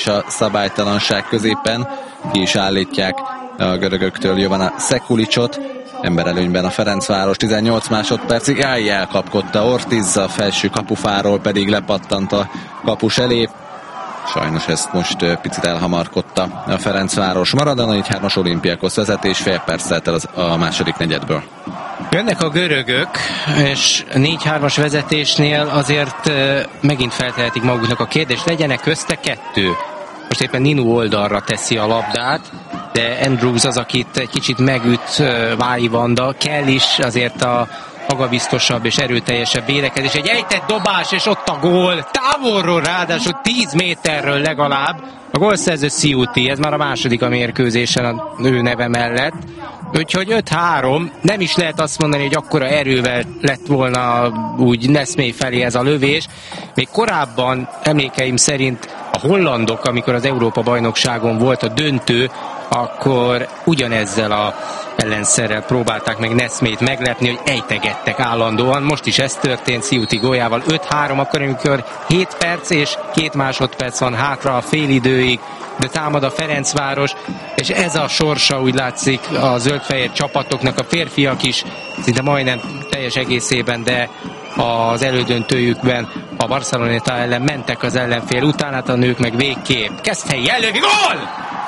a szabálytalanság középen ki is állítják a görögöktől Jovana Sekulicsot. Emberelőnyben a Ferencváros 18 másodpercig. Elkapkodta Ortiz, a felső kapufáról pedig lepattant a kapus elé. Sajnos ezt most picit elhamarkodta a Ferencváros. Marad a 4-3-as Olimpiakos vezetés, fél perc telt el a második negyedből. Jönnek a görögök, és 4-3-as vezetésnél azért megint feltehetik maguknak a kérdést, legyenek közte kettő. Most éppen Ninu oldalra teszi a labdát, de Andrews az, akit egy kicsit megüt Vári Vanda. Kell is azért a magabiztosabb és erőteljesebb védekezés. Egy ejtett dobás, és ott a gól. Távolról, ráadásul 10 méterről legalább. A gólszerző Sziuti, ez már a második a mérkőzésen a ő neve mellett. Úgyhogy 5-3, nem is lehet azt mondani, hogy akkora erővel lett volna úgy Neszmély felé ez a lövés. Még korábban, emlékeim szerint a hollandok, amikor az Európa-bajnokságon volt a döntő, akkor ugyanezzel a ellenszerrel próbálták meg Neszmélyt meglepni, hogy ejtegettek állandóan. Most is ez történt Sziuti góljával. 5-3, akkor amikor 7 perc és 2 másodperc van hátra a félidőig, de támad a Ferencváros, és ez a sorsa, úgy látszik, a zöldfehér csapatoknak, a férfiak is szinte majdnem teljes egészében, de az elődöntőjükben a Barceloneta ellen mentek az ellenfél után, hát a nők meg végképp. Keszthelyi elővi gól!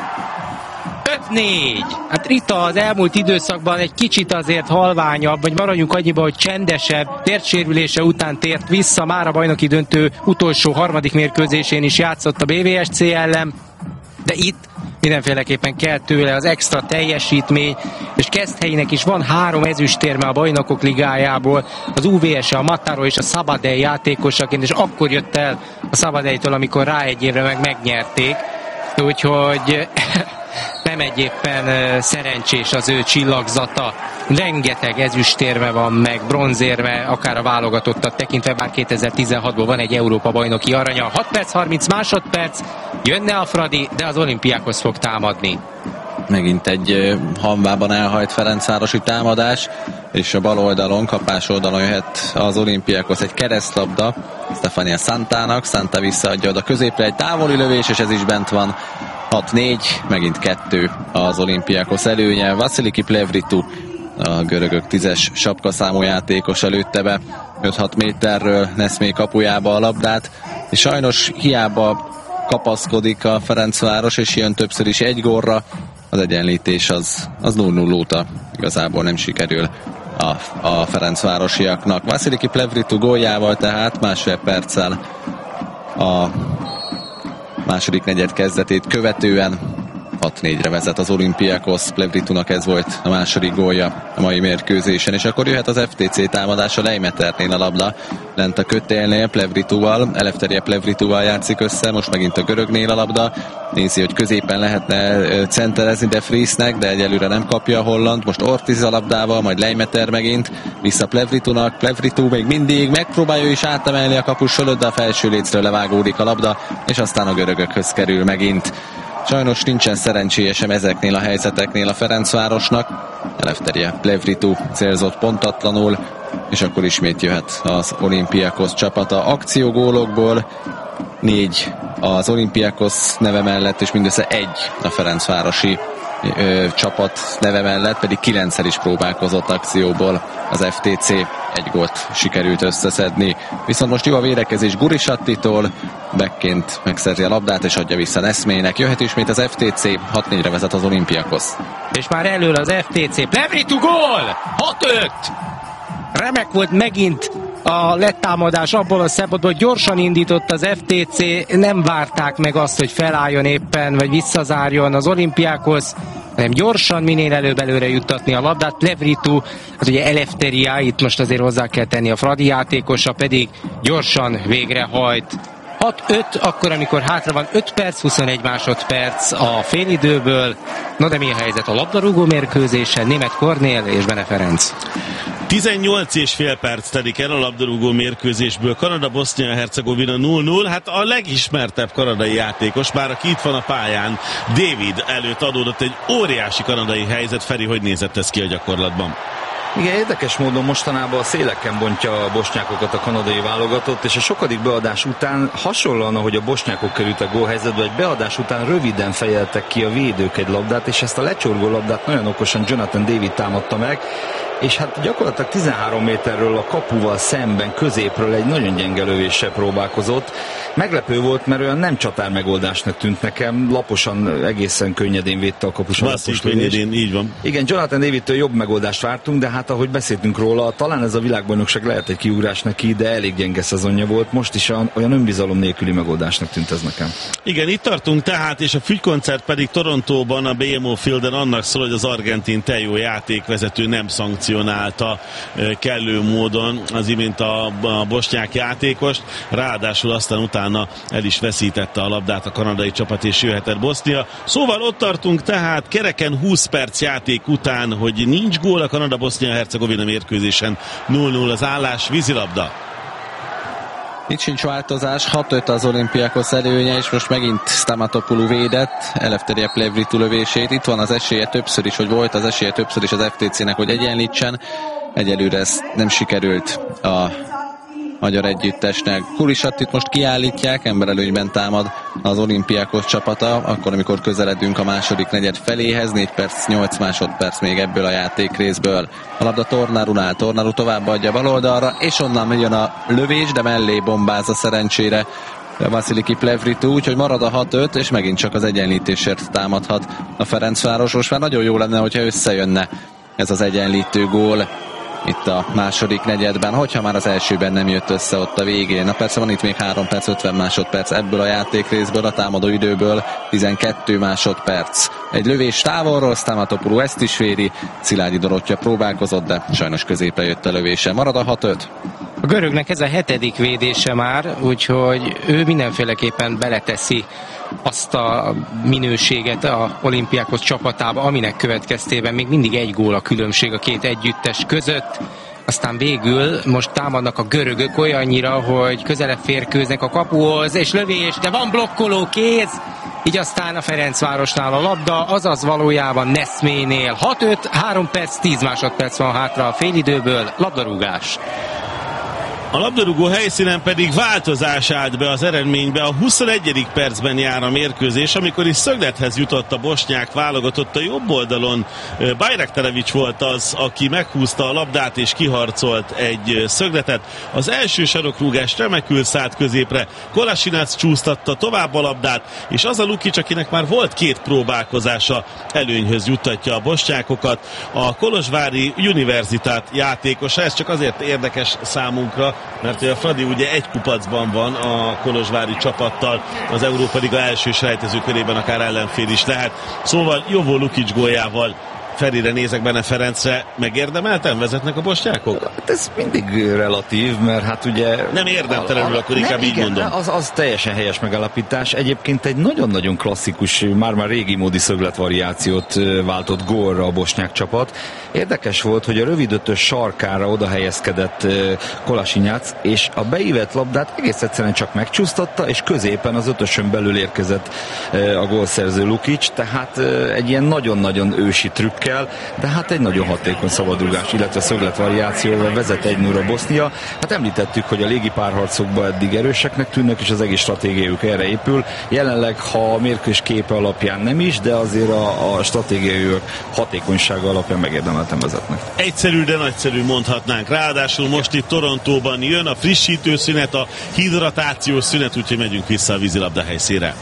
5-4. Hát Rita az elmúlt időszakban egy kicsit azért halványabb, vagy maradjunk annyiba, hogy csendesebb, térdsérülése után tért vissza, már a bajnoki döntő utolsó harmadik mérkőzésén is játszott a BVSC ellen, de itt mindenféleképpen kell tőle az extra teljesítmény, és Keszthelyinek is van 3 ezüstérme a Bajnokok Ligájából, az UVS, a Mataró és a Szabadell játékosaként, és akkor jött el a Szabadelltől, amikor rá egy évre megnyerték, úgyhogy nem egyébben szerencsés az ő csillagzata. Rengeteg ezüstérme van, meg bronzérme, akár a válogatottat tekintve, bár 2016-ban van egy Európa-bajnoki aranya. 6 perc, 30 másodperc, jönne a Fradi, de az Olimpiákhoz fog támadni. Megint egy hamvában elhajt ferencvárosi támadás, és a bal oldalon, kapás oldalon jöhet az Olimpiákhoz egy keresztlabda Stefania Santának. Santa visszaadja oda középre, egy távoli lövés, és ez is bent van. 6-4, megint 2 az Olimpiákos előnye. Vasiliki Plevritu, a görögök 10-es sapkaszámú játékos előtte be 5-6 méterről Neszmély kapujába a labdát, és sajnos hiába kapaszkodik a Ferencváros, és jön többször is egy gólra, az egyenlítés az 0-0 óta igazából nem sikerül a ferencvárosiaknak. Vasiliki Plevritu góljával tehát másfél perccel a második negyed kezdetét követően 6-4-re vezet az Olimpiakos. Plevritunak ez volt a második gólja a mai mérkőzésen, és akkor jöhet az FTC támadása. Leimeternél a labda lent a kötélnél Plevrituval, Eleftheria Plevrituval játszik össze, most megint a görögnél a labda, nézi, hogy középen lehetne centerezni de Friesnek, de egyelőre nem kapja a holland. Most Ortiz a labdával, majd Leimeter megint vissza Plevritunak, Plevritu még mindig megpróbálja is átemelni a kapus fölött, de a felső lécről levágódik a labda, és aztán a görögökhöz kerül megint. Sajnos nincsen szerencséje sem ezeknél a helyzeteknél a Ferencvárosnak. Eleftheria Plevritu célzott pontatlanul, és akkor ismét jöhet az Olimpiakos csapata. Akciógólokból 4 az Olimpiakos neve mellett, és mindössze 1 a ferencvárosi csapat neve mellett, pedig 9-szer is próbálkozott akcióból az FTC, 1 gólt sikerült összeszedni. Viszont most jó a védekezés Gurisattitól, backként megszerzi a labdát és adja vissza Neszmélynek. Jöhet ismét az FTC, 6-4-re vezet az Olimpiakos. És már elől az FTC, Plevritu gól! 6-5! Remek volt megint a letámadás abból a szempontból, hogy gyorsan indított az FTC, nem várták meg azt, hogy felálljon éppen, vagy visszazárjon az Olimpiákhoz, hanem gyorsan, minél előbb előre juttatni a labdát. Plevritu, az ugye Eleftheria, itt most azért hozzá kell tenni, a Fradi játékosa pedig gyorsan végrehajt. 6-5, akkor amikor hátra van 5 perc, 21 másodperc a félidőből. Na de mi a helyzet a labdarúgó mérkőzésen? Németh Kornél és Bene Ferenc. 18,5 perc telik el a labdarúgó mérkőzésből. Kanada-Bosznia-Hercegovina 0-0. Hát a legismertebb kanadai játékos, bár aki itt van a pályán, David előtt adódott egy óriási kanadai helyzet. Feri, hogy nézett ez ki a gyakorlatban? Igen, érdekes módon mostanában a széleken bontja a bosnyákokat a kanadai válogatott, és a sokadik beadás után hasonlóan, ahogy a bosnyákok kerültek gólhelyzetbe, egy beadás után röviden fejeltek ki a védők egy labdát, és ezt a lecsorgó labdát nagyon okosan Jonathan David támadta meg, és hát gyakorlatilag 13 méterről a kapuval szemben középről egy nagyon gyenge lövéssel próbálkozott. Meglepő volt, mert olyan nem csatár megoldásnak tűnt nekem, laposan, egészen könnyedén védte a kapus. Könnyedén, így van. Igen, Jonathan Davidtől jobb megoldást vártunk, de hát ahogy beszéltünk róla, talán ez a világbajnokság lehet egy kiugrás neki, de elég gyenge szezonja volt. Most is olyan önbizalom nélküli megoldásnak tűnt ez nekem. Igen, itt tartunk tehát, és a fügykoncert pedig Torontóban, a BMO Fielden annak szól, hogy az argentin Tello játékvezető nem szankcionálta kellő módon az imént a bosnyák játékost, ráadásul aztán utána el is veszítette a labdát a kanadai csapat, és jöhetett Bosznia. Szóval ott tartunk tehát kereken 20 perc játék után, hogy nincs gól a Kanada-Bosznia-Hercegovina mérkőzésen, 0-0 az állás, vízilabda. Itt sincs változás, 6-5 az Olympiakos előnye, és most megint Stamatopoulou védett, Eleftheria Plevritou lövését. Itt van az esélye többször is, hogy volt az esélye többször is az FTC-nek, hogy egyenlítsen. Egyelőre ez nem sikerült a magyar együttesnek. Kulisat itt most kiállítják, emberelőnyben támad az Olympiakos csapata, akkor amikor közeledünk a második negyed feléhez, 4 perc, 8 másodperc még ebből a játékrészből. A labda Tornarunál, Tornaru továbbadja bal oldalra, és onnan jön a lövés, de mellé bombázza szerencsére Vasiliki Plevritou, úgyhogy marad a 6-5, és megint csak az egyenlítésért támadhat a Ferencváros. Most már nagyon jó lenne, hogyha összejönne ez az egyenlítő gól itt a második negyedben, hogyha már az elsőben nem jött össze ott a végén. Na persze van itt még 3 perc, 50 másodperc ebből a játékrészből, a támadó időből 12 másodperc. Egy lövés távolról, Stamatopoulou ezt is véri, Szilágyi Dorottya próbálkozott, de sajnos középre jött a lövése. Marad a 6-5. A görögnek ez a 7. védése már, úgyhogy ő mindenféleképpen beleteszi azt a minőséget a Olympiakos csapatába, aminek következtében még mindig egy gól a különbség a két együttes között. Aztán végül most támadnak a görögök olyannyira, hogy közelebb férkőznek a kapuhoz, és lövés, de van blokkoló kéz, így aztán a Ferencvárosnál a labda, azaz valójában Neszménél 6-5, 3 perc, 10 másodperc van hátra a félidőből, labdarúgás. A labdarúgó helyszínen pedig változás állt be az eredménybe. A 21. percben jár a mérkőzés, amikor is szöglethez jutott a bosnyák válogatott. A jobb oldalon Bajraktarevics volt az, aki meghúzta a labdát és kiharcolt egy szögletet. Az első sarokrúgás remekül szállt középre, Kolasinac csúsztatta tovább a labdát, és az a Lukic, akinek már volt 2 próbálkozása, előnyhöz juttatja a bosnyákokat. A kolozsvári Universitát játékosa, ez csak azért érdekes számunkra, mert a Fradi ugye egy kupacban van a kolozsvári csapattal, az Európa Liga első selejtező körében akár ellenfél is lehet. Szóval Jovo Lukic góljával Ferire nézek, Bene Ferencre, megérdemelten vezetnek a bosnyákok? Hát ez mindig relatív, mert hát ugye... Nem érdemtelenül, akkor inkább így mondom. Az teljesen helyes megállapítás. Egyébként egy nagyon-nagyon klasszikus, már régi módi szögletvariációt váltott gólra a bosnyák csapat. Érdekes volt, hogy a rövidötös sarkára oda helyezkedett Kolasinac, és a beívett labdát egész egyszerűen csak megcsúsztatta, és középen az ötösön belül érkezett a gólszerző Lukic, tehát egy ilyen nagyon-nagyon ősi trükkel, de hát egy nagyon hatékony szabadrugás, illetve szögletvariációval vezet 1-0-ra Bosznia. Hát említettük, hogy a légi párharcokban eddig erőseknek tűnnek, és az egész stratégiájuk erre épül. Jelenleg, ha a mérkőzés képe alapján nem is, de azért a stratégiájuk hatékonysága alapján megérdemelten vezetnek. Egyszerű, de nagyszerű mondhatnánk. Ráadásul most itt Torontóban jön a frissítő szünet, a hidratációs szünet, úgyhogy megyünk vissza a vízilabda helyszínre.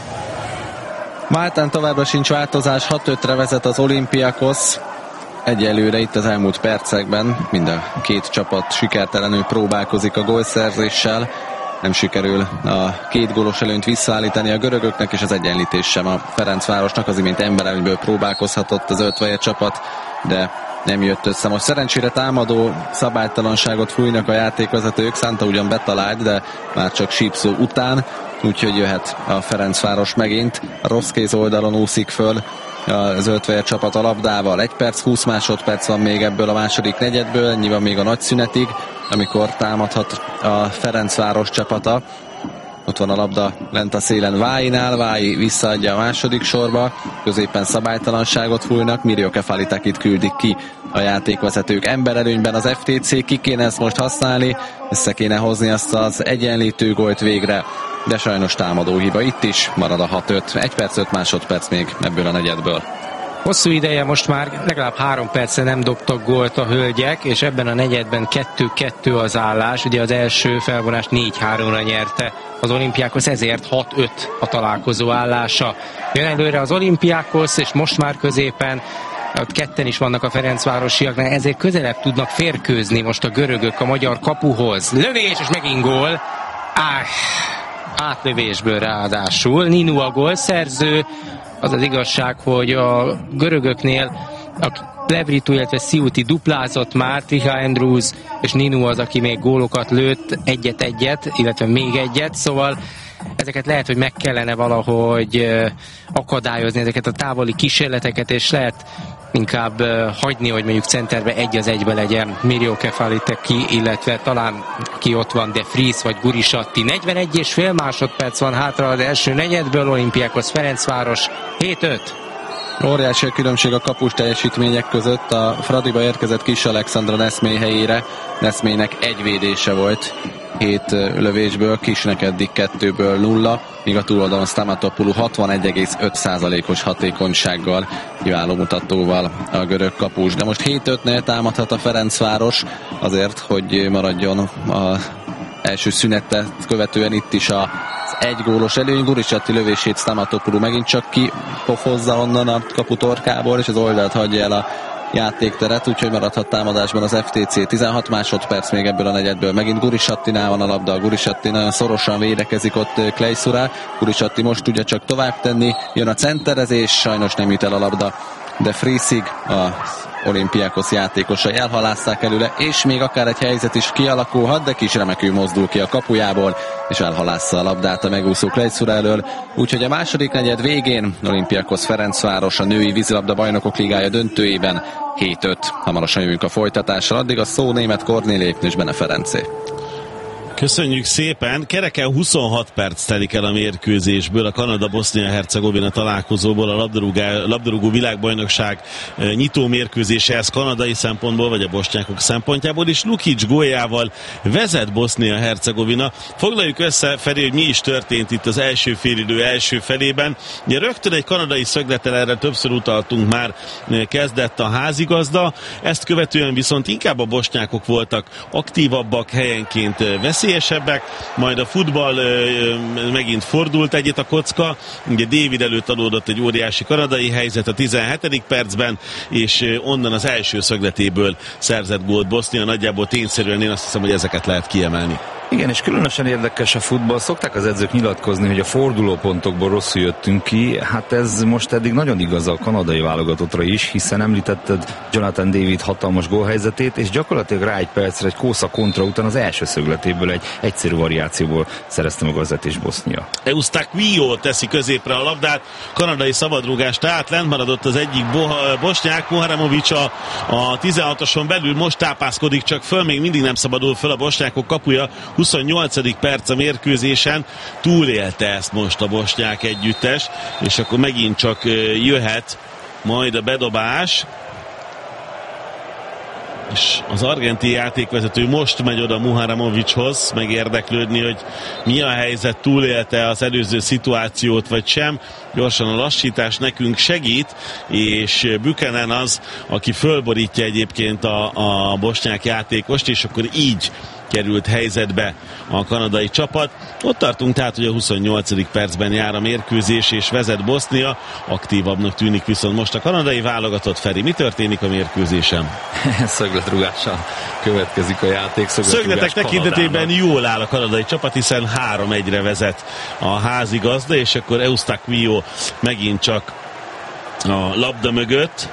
Máltán továbbra sincs változás, 6-5-re vezet az Olympiakos. Egyelőre itt az elmúlt percekben mind a két csapat sikertelenül próbálkozik a gólszerzéssel. Nem sikerül a 2 gólos előnyt visszaállítani a görögöknek, és az egyenlítés sem a Ferencvárosnak. Az imént emberelőnyből próbálkozhatott az Ötvaje csapat, de nem jött össze. Most szerencsére támadó szabálytalanságot fújnak a játékvezetők. Szánta ugyan betalált, de már csak sípszó után, úgyhogy jöhet a Ferencváros megint. A rossz kéz oldalon úszik föl az Ötvaje csapat a labdával. 1 perc, 20 másodperc van még ebből a második negyedből, ennyi van még a nagy szünetig, amikor támadhat a Ferencváros csapata. Ott van a labda lent a szélen Váinál, Vái visszaadja a második sorba, középen szabálytalanságot fújnak, Mirio Kefalitakit küldik ki a játékvezetők emberelőnyben az FTC, ki kéne ezt most használni, össze kéne hozni azt az egyenlítő gólt végre, de sajnos támadó hiba itt is, marad a 6-5, 1 perc 5 másodperc még ebből a negyedből. Hosszú ideje most már legalább 3 perce nem dobtak gólt a hölgyek, és ebben a negyedben 2-2 az állás. Ugye az első felvonást 4-3-ra nyerte az Olympiakos, ezért 6-5 a találkozó állása. Jön előre az Olympiakos, és most már középen ott ketten is vannak a Ferencvárosiaknál, ezért közelebb tudnak férkőzni most a görögök a magyar kapuhoz. Lövés, és megint gól. Átlövésből ráadásul. Ninu a gólszerző. Az az igazság, hogy a görögöknél a Plevritu, illetve Siuti duplázott már, Triha Andrews és Ninu az, aki még gólokat lőtt, egyet, illetve még egyet, szóval ezeket lehet, hogy meg kellene valahogy akadályozni, ezeket a távoli kísérleteket, és lehet inkább hagyni, hogy mondjuk centerbe 1-1 legyen Mirio Kefalitaki, illetve talán ki ott van, de Fries vagy Gurisatti. 41,5 másodperc van hátra az első negyedből, Olympiakos Ferencváros 7-5. Óriási a különbség a kapus teljesítmények között. A Fradiba érkezett Kis Alexandra Neszmély helyére. Neszmélynek 1 védése volt 7 lövésből, Kisnek eddig 2-ből 0, míg a túloldalon Stamatopoulou 61,5%-os hatékonysággal, kiváló mutatóval a görög kapus. De most 7-5-nél támadhat a Ferencváros azért, hogy maradjon az első szünetet követően itt is az 1 gólos előny. Gurisatti lövését Stamatopoulou megint csak kipofozza onnan a kaputorkából, és az oldalt hagyja el a játékteret, úgyhogy maradhat támadásban az FTC. 16 másodperc még ebből a negyedből. Megint Gurisattinál van a labda. Gurisatti nagyon szorosan védekezik ott Klejszurá. Gurisatti most tudja csak tovább tenni. Jön a centerezés, sajnos nem jut el a labda, de Friesig az Olympiakos játékosai elhalásszák előle, és még akár egy helyzet is kialakulhat, de Kis remekül mozdul ki a kapujából, és elhalásza a labdát a megúszó Klejszura elől. Úgyhogy a második negyed végén Olympiakos Ferencváros a női vízilabda bajnokok ligája döntőjében 7-5. Hamarosan jövünk a folytatással, addig a szó német Kornéli és Bene Ferencé. Köszönjük szépen. Kereken 26 perc telik el a mérkőzésből, a Kanada-Bosznia-Hercegovina találkozóból, a labdarúgó világbajnokság nyitó mérkőzése, ez kanadai szempontból, vagy a bosnyákok szempontjából, és Lukic góljával vezet Bosznia-Hercegovina. Foglaljuk össze, Feri, hogy mi is történt itt az első félidő első felében. Ugye rögtön egy kanadai szöglettel, erre többször utaltunk már, kezdett a házigazda, ezt követően viszont inkább a bosnyákok voltak aktívabbak, helyenként veszélyesebbek, majd a futball megint fordult egyet a kocka, ugye David előtt adódott egy óriási kanadai helyzet a 17. percben, és onnan az első szögletéből szerzett gólt Bosznia, nagyjából tényszerűen én azt hiszem, hogy ezeket lehet kiemelni. Igen, és különösen érdekes a futball. Szokták az edzők nyilatkozni, hogy a fordulópontokból rosszul jöttünk ki. Hát ez most eddig nagyon igaz a kanadai válogatottra is, hiszen említetted Jonathan David hatalmas gólhelyzetét, és gyakorlatilag rá egy percre egy kósza kontra után az első szögletéből egy egyszerű variációból szerezte meg a vezetés Bosznia. Eustáquio teszi középre a labdát, kanadai szabadrúgást át, lent maradott az egyik bosnyák, Muharamovic a 16-oson belül, most tápászkodik csak föl, még mindig nem szabadul föl a bosnyákok kapuja. 28. perc a mérkőzésen, túlélte ezt most a bosnyák együttes, és akkor megint csak jöhet majd a bedobás, és az argentin játékvezető most megy oda Muharamovichoz megérdeklődni, hogy mi a helyzet, túlélte az előző szituációt vagy sem. Gyorsan a lassítás nekünk segít, és Buchanan az, aki fölborítja egyébként a bosnyák játékost, és akkor így került helyzetbe a kanadai csapat. Ott tartunk tehát, hogy a 28. percben jár a mérkőzés, és vezet Bosznia. Aktívabbnak tűnik viszont most a kanadai válogatott. Feri, mi történik a mérkőzésen? Szögletrúgással következik a játék. Szögletek tekintetében jól áll a kanadai csapat, hiszen 3-1-re vezet a házigazda, és akkor Eustáquio megint csak a labda mögött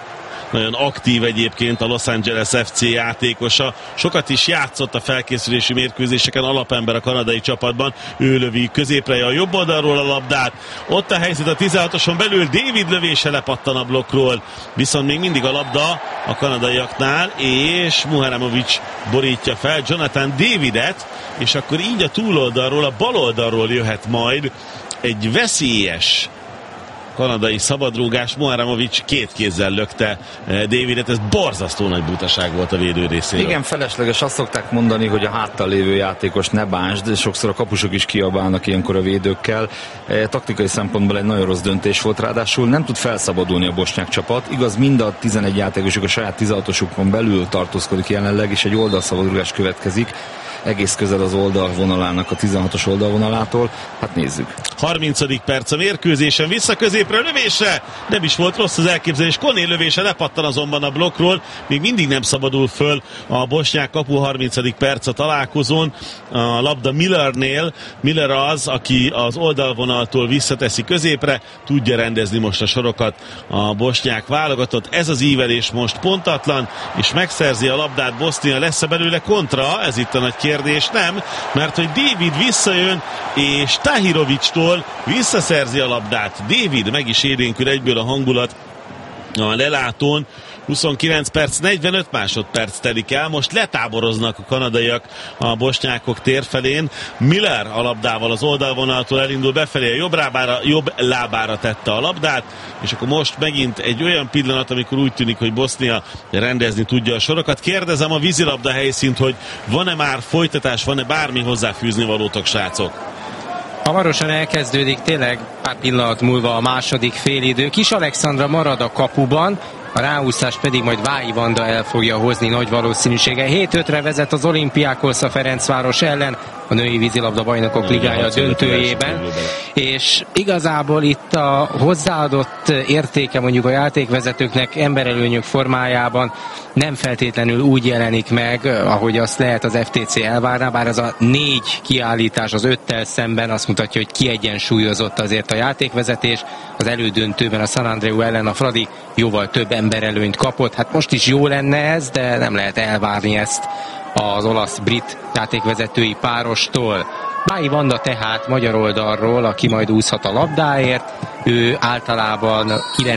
nagyon aktív egyébként a Los Angeles FC játékosa. Sokat is játszott a felkészülési mérkőzéseken, alapember a kanadai csapatban. Ő lövi középre a jobb oldalról a labdát. Ott a helyzet a 16-oson belül, David lövése lepattan a blokkról, viszont még mindig a labda a kanadaiaknál, és Muharamovic borítja fel Jonathan Davidet, és akkor így a túloldalról, a bal oldalról jöhet majd egy veszélyes kanadai szabadrúgás. Muharamovic két kézzel lökte Davidet, ez borzasztó nagy butaság volt a védő részéről. Igen, felesleges, azt szokták mondani, hogy a háttal lévő játékos ne bánsd, de sokszor a kapusok is kiabálnak ilyenkor a védőkkel. Taktikai szempontból egy nagyon rossz döntés volt, ráadásul nem tud felszabadulni a bosnyák csapat. Igaz, mind a 11 játékosuk a saját 16-osukon belül tartózkodik jelenleg, és egy oldalszabadrúgás következik egész közel az oldalvonalának, a 16-os oldalvonalától. Hát nézzük. 30. perc a mérkőzésen, vissza középre, lövése! Nem is volt rossz az elképzelés. Koné lövése lepattan azonban a blokkról. Még mindig nem szabadul föl a bosnyák kapu. 30. perc a találkozón. A labda Millernél. Miller az, aki az oldalvonaltól visszateszi középre. Tudja rendezni most a sorokat a bosnyák válogatott. Ez az ívelés most pontatlan, és megszerzi a labdát Bosznia. Lesz-e belőle kontra? Ez itt a nagy kérdés. Nem, mert hogy David visszajön, és Tahirovictól visszaszerzi a labdát. David meg is élénkül egyből a hangulat a lelátón. 29 perc, 45 másodperc telik el. Most letáboroznak a kanadaiak a bosnyákok térfelén. Miller a labdával az oldalvonaltól elindul befelé, a jobb lábára tette a labdát, és akkor most megint egy olyan pillanat, amikor úgy tűnik, hogy Bosznia rendezni tudja a sorokat. Kérdezem a vízilabda helyszínt, hogy van-e már folytatás, van-e bármi hozzáfűzni valótok, srácok? Hamarosan elkezdődik, tényleg pár pillanat múlva a második félidő. Kis Alexandra marad a kapuban, a ráúszás pedig majd Vályi Vanda el fogja hozni nagy valószínűsége. 7-5-re vezet az Olimpiákosz a Ferencváros ellen a női vízilabda bajnokok ligája döntőjében, és igazából itt a hozzáadott értéke mondjuk a játékvezetőknek emberelőnyök formájában nem feltétlenül úgy jelenik meg, ahogy azt lehet az FTC elvárná, bár az a 4 kiállítás az 5-tel szemben azt mutatja, hogy kiegyensúlyozott azért a játékvezetés. Az elődöntőben a San Andreu ellen a Fradi jóval több emberelőnyt kapott. Hát most is jó lenne ez, de nem lehet elvárni ezt az olasz-brit játékvezetői párostól. Vályi Vanda tehát magyar oldalról, aki majd úszhat a labdáért, ő általában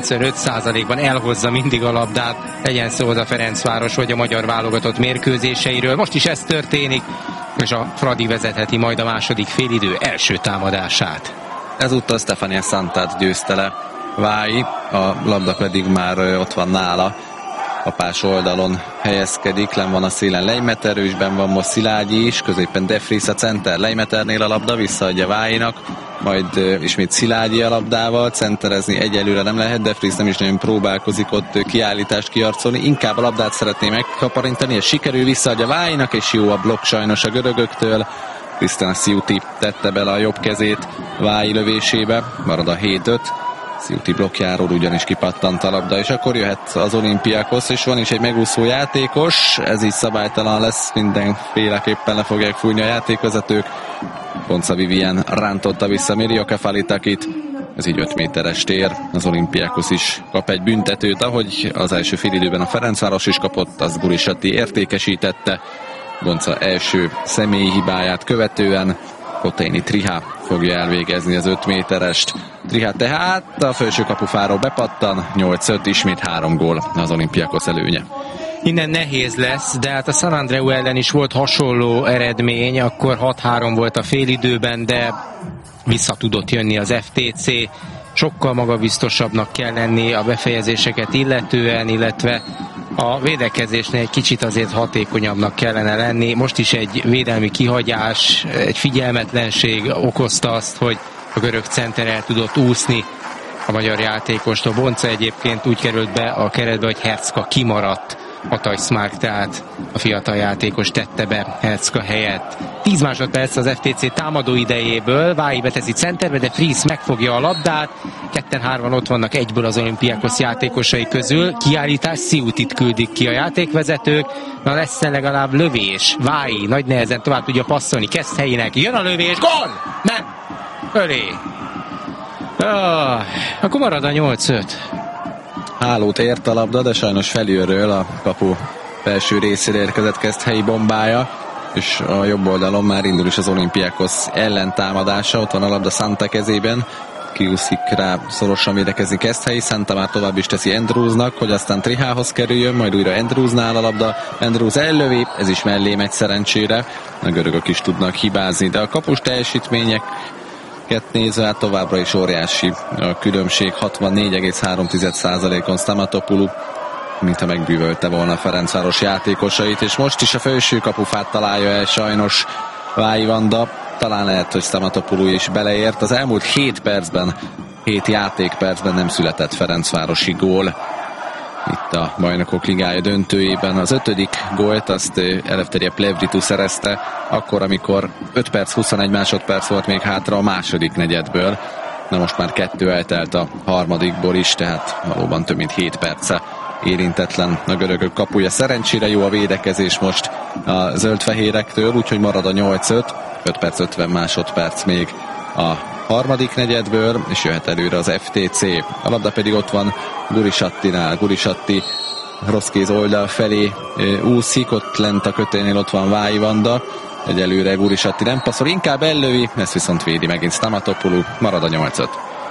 95%-ban elhozza mindig a labdát, legyen szó a Ferencváros vagy a magyar válogatott mérkőzéseiről. Most is ez történik, és a Fradi vezetheti majd a második félidő első támadását. Ezúttal Stefania Santát győzte le Vályi, a labda pedig már ott van nála. Apás oldalon helyezkedik, len van a szélen Leimeter, ősben van most Szilágyi is, középen De Vries a center, Leimeternél a labda, visszaadja Vályinak, majd ismét Szilágyi a labdával, centerezni egyelőre nem lehet, De Vries nem is nagyon próbálkozik ott kiállítást kiarcolni, inkább a labdát szeretné megkaparintani, és sikerül, visszaadja Vályinak, és jó a blokk sajnos a görögöktől. Krisztina Sziuti tette bele a jobb kezét Vályi lövésébe, marad a 7-5. Sziuti blokkjáról ugyanis kipattant a labda, és akkor jöhet az Olimpiákosz, és van is egy megúszó játékos, ez így szabálytalan lesz, mindenféleképpen le fogják fújni a játékvezetők. Gonca Vivien rántotta vissza Mirja Kefalitakit, ez így 5 méteres tér, az Olimpiákosz is kap egy büntetőt, ahogy az első félidőben a Ferencváros is kapott, az Gurisati értékesítette. Gonca első személyi hibáját követően Koténi Triha fogja elvégezni az 5 méterest. Triha tehát a felső kapufáról bepattan, 8-5, ismét 3 gól az Olimpiákosz előnye. Innen nehéz lesz, de hát a San Andreu ellen is volt hasonló eredmény, akkor 6-3 volt a félidőben, de vissza tudott jönni az FTC. Sokkal magabiztosabbnak kell lenni a befejezéseket illetően, illetve a védekezésnél egy kicsit azért hatékonyabbnak kellene lenni. Most is egy védelmi kihagyás, egy figyelmetlenség okozta azt, hogy a görög center el tudott úszni a magyar játékostól. Bonca egyébként úgy került be a keretbe, hogy Hercka kimaradt. Matthijs Mark, tehát a fiatal játékos tette be Hercka helyett. 10 másodperc az FTC támadó idejéből, Vályi beteszi centerbe, de Fries megfogja a labdát, 2-3 ott vannak egyből az Olimpiákosz játékosai közül, kiállítás, Sziutit küldik ki a játékvezetők, na lesz legalább lövés, Vályi nagy nehezen tovább tudja passzolni, kezd helyének, jön a lövés, gól! Nem! Fölé! Akkor marad a 8-5. hálót ért a labda, de sajnos felülről a kapu felső részére érkezett Keszthelyi bombája, és a jobb oldalon már indul is az Olympiakos ellentámadása. Ott van a labda Santa kezében, kiúszik rá szorosan védekezni Keszthelyi, Santa már tovább is teszi Andrewsnak, hogy aztán Trihához kerüljön, majd újra Andrewsnál a labda, Andrews ellövi, ez is mellé megy szerencsére, a görögök is tudnak hibázni, de a kapus teljesítményeket nézve hát továbbra is óriási a különbség, 64,3%-on Stamatopoulou, mintha megbűvölte volna a Ferencváros játékosait, és most is a felső kapufát találja el sajnos Vályi Vanda. Talán lehet, hogy Stamatopoulou is beleért. Az elmúlt 7 játékpercben nem született ferencvárosi gól. Itt a Bajnokok Ligája döntőjében az 5. gólt azt Eleftheria Plevritou szerezte, akkor, amikor 5 perc 21 másodperc volt még hátra a második negyedből. Na most már 2 eltelt a harmadikból is, tehát valóban több mint 7 perce érintetlen a görögök kapuja. Szerencsére jó a védekezés most a zöldfehérektől, úgyhogy marad a 8-5, 5 perc 50 másodperc még a harmadik negyedből, és jöhet előre az FTC. A labda pedig ott van Gurisattinál. Gurisatti rossz kéz oldal felé úszik, ott lent a kötélnél ott van Vályi Vanda. Egyelőre Gurisatti nem passzol, inkább ellövi, ezt viszont védi megint Stamatopoulou, marad a 8-5.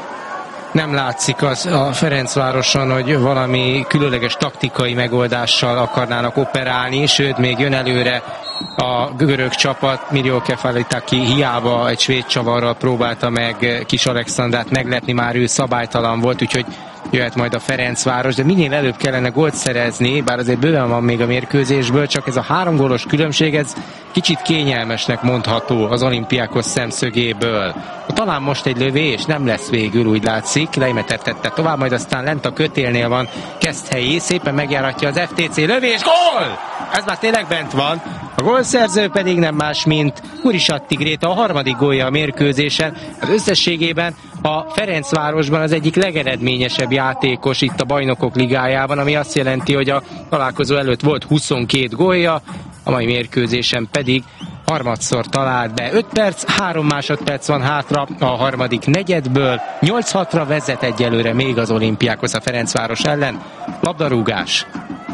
Nem látszik az a Ferencvároson, hogy valami különleges taktikai megoldással akarnának operálni, sőt, még jön előre a görög csapat. Mirjo Kefalitaki hiába egy svéd csavarral próbálta meg Kis Alexandrát meglepni, már ő szabálytalan volt, úgyhogy jöhet majd a Ferencváros, de minél előbb kellene gólt szerezni, bár azért bőven van még a mérkőzésből, csak ez a 3 gólos különbség, ez kicsit kényelmesnek mondható az Olympiakos szemszögéből. Talán most egy lövés, nem lesz végül, úgy látszik, Leimeter tovább, majd aztán lent a kötélnél van Keszthelyi, szépen megjáratja az FTC, lövés, gól! Ez már tényleg bent van. A gólszerző pedig nem más, mint Gurisatti Gréta, a harmadik gólja a mérkőzésen. Az összességében a Ferencvárosban az egyik legeredményesebb játékos itt a Bajnokok Ligájában, ami azt jelenti, hogy a találkozó előtt volt 22 gólja, a mai mérkőzésen pedig harmadszor talált be. 5 perc, 3 másodperc van hátra a harmadik negyedből. 8-6-ra vezet egyelőre még az Olympiakos a Ferencváros ellen. Labdarúgás.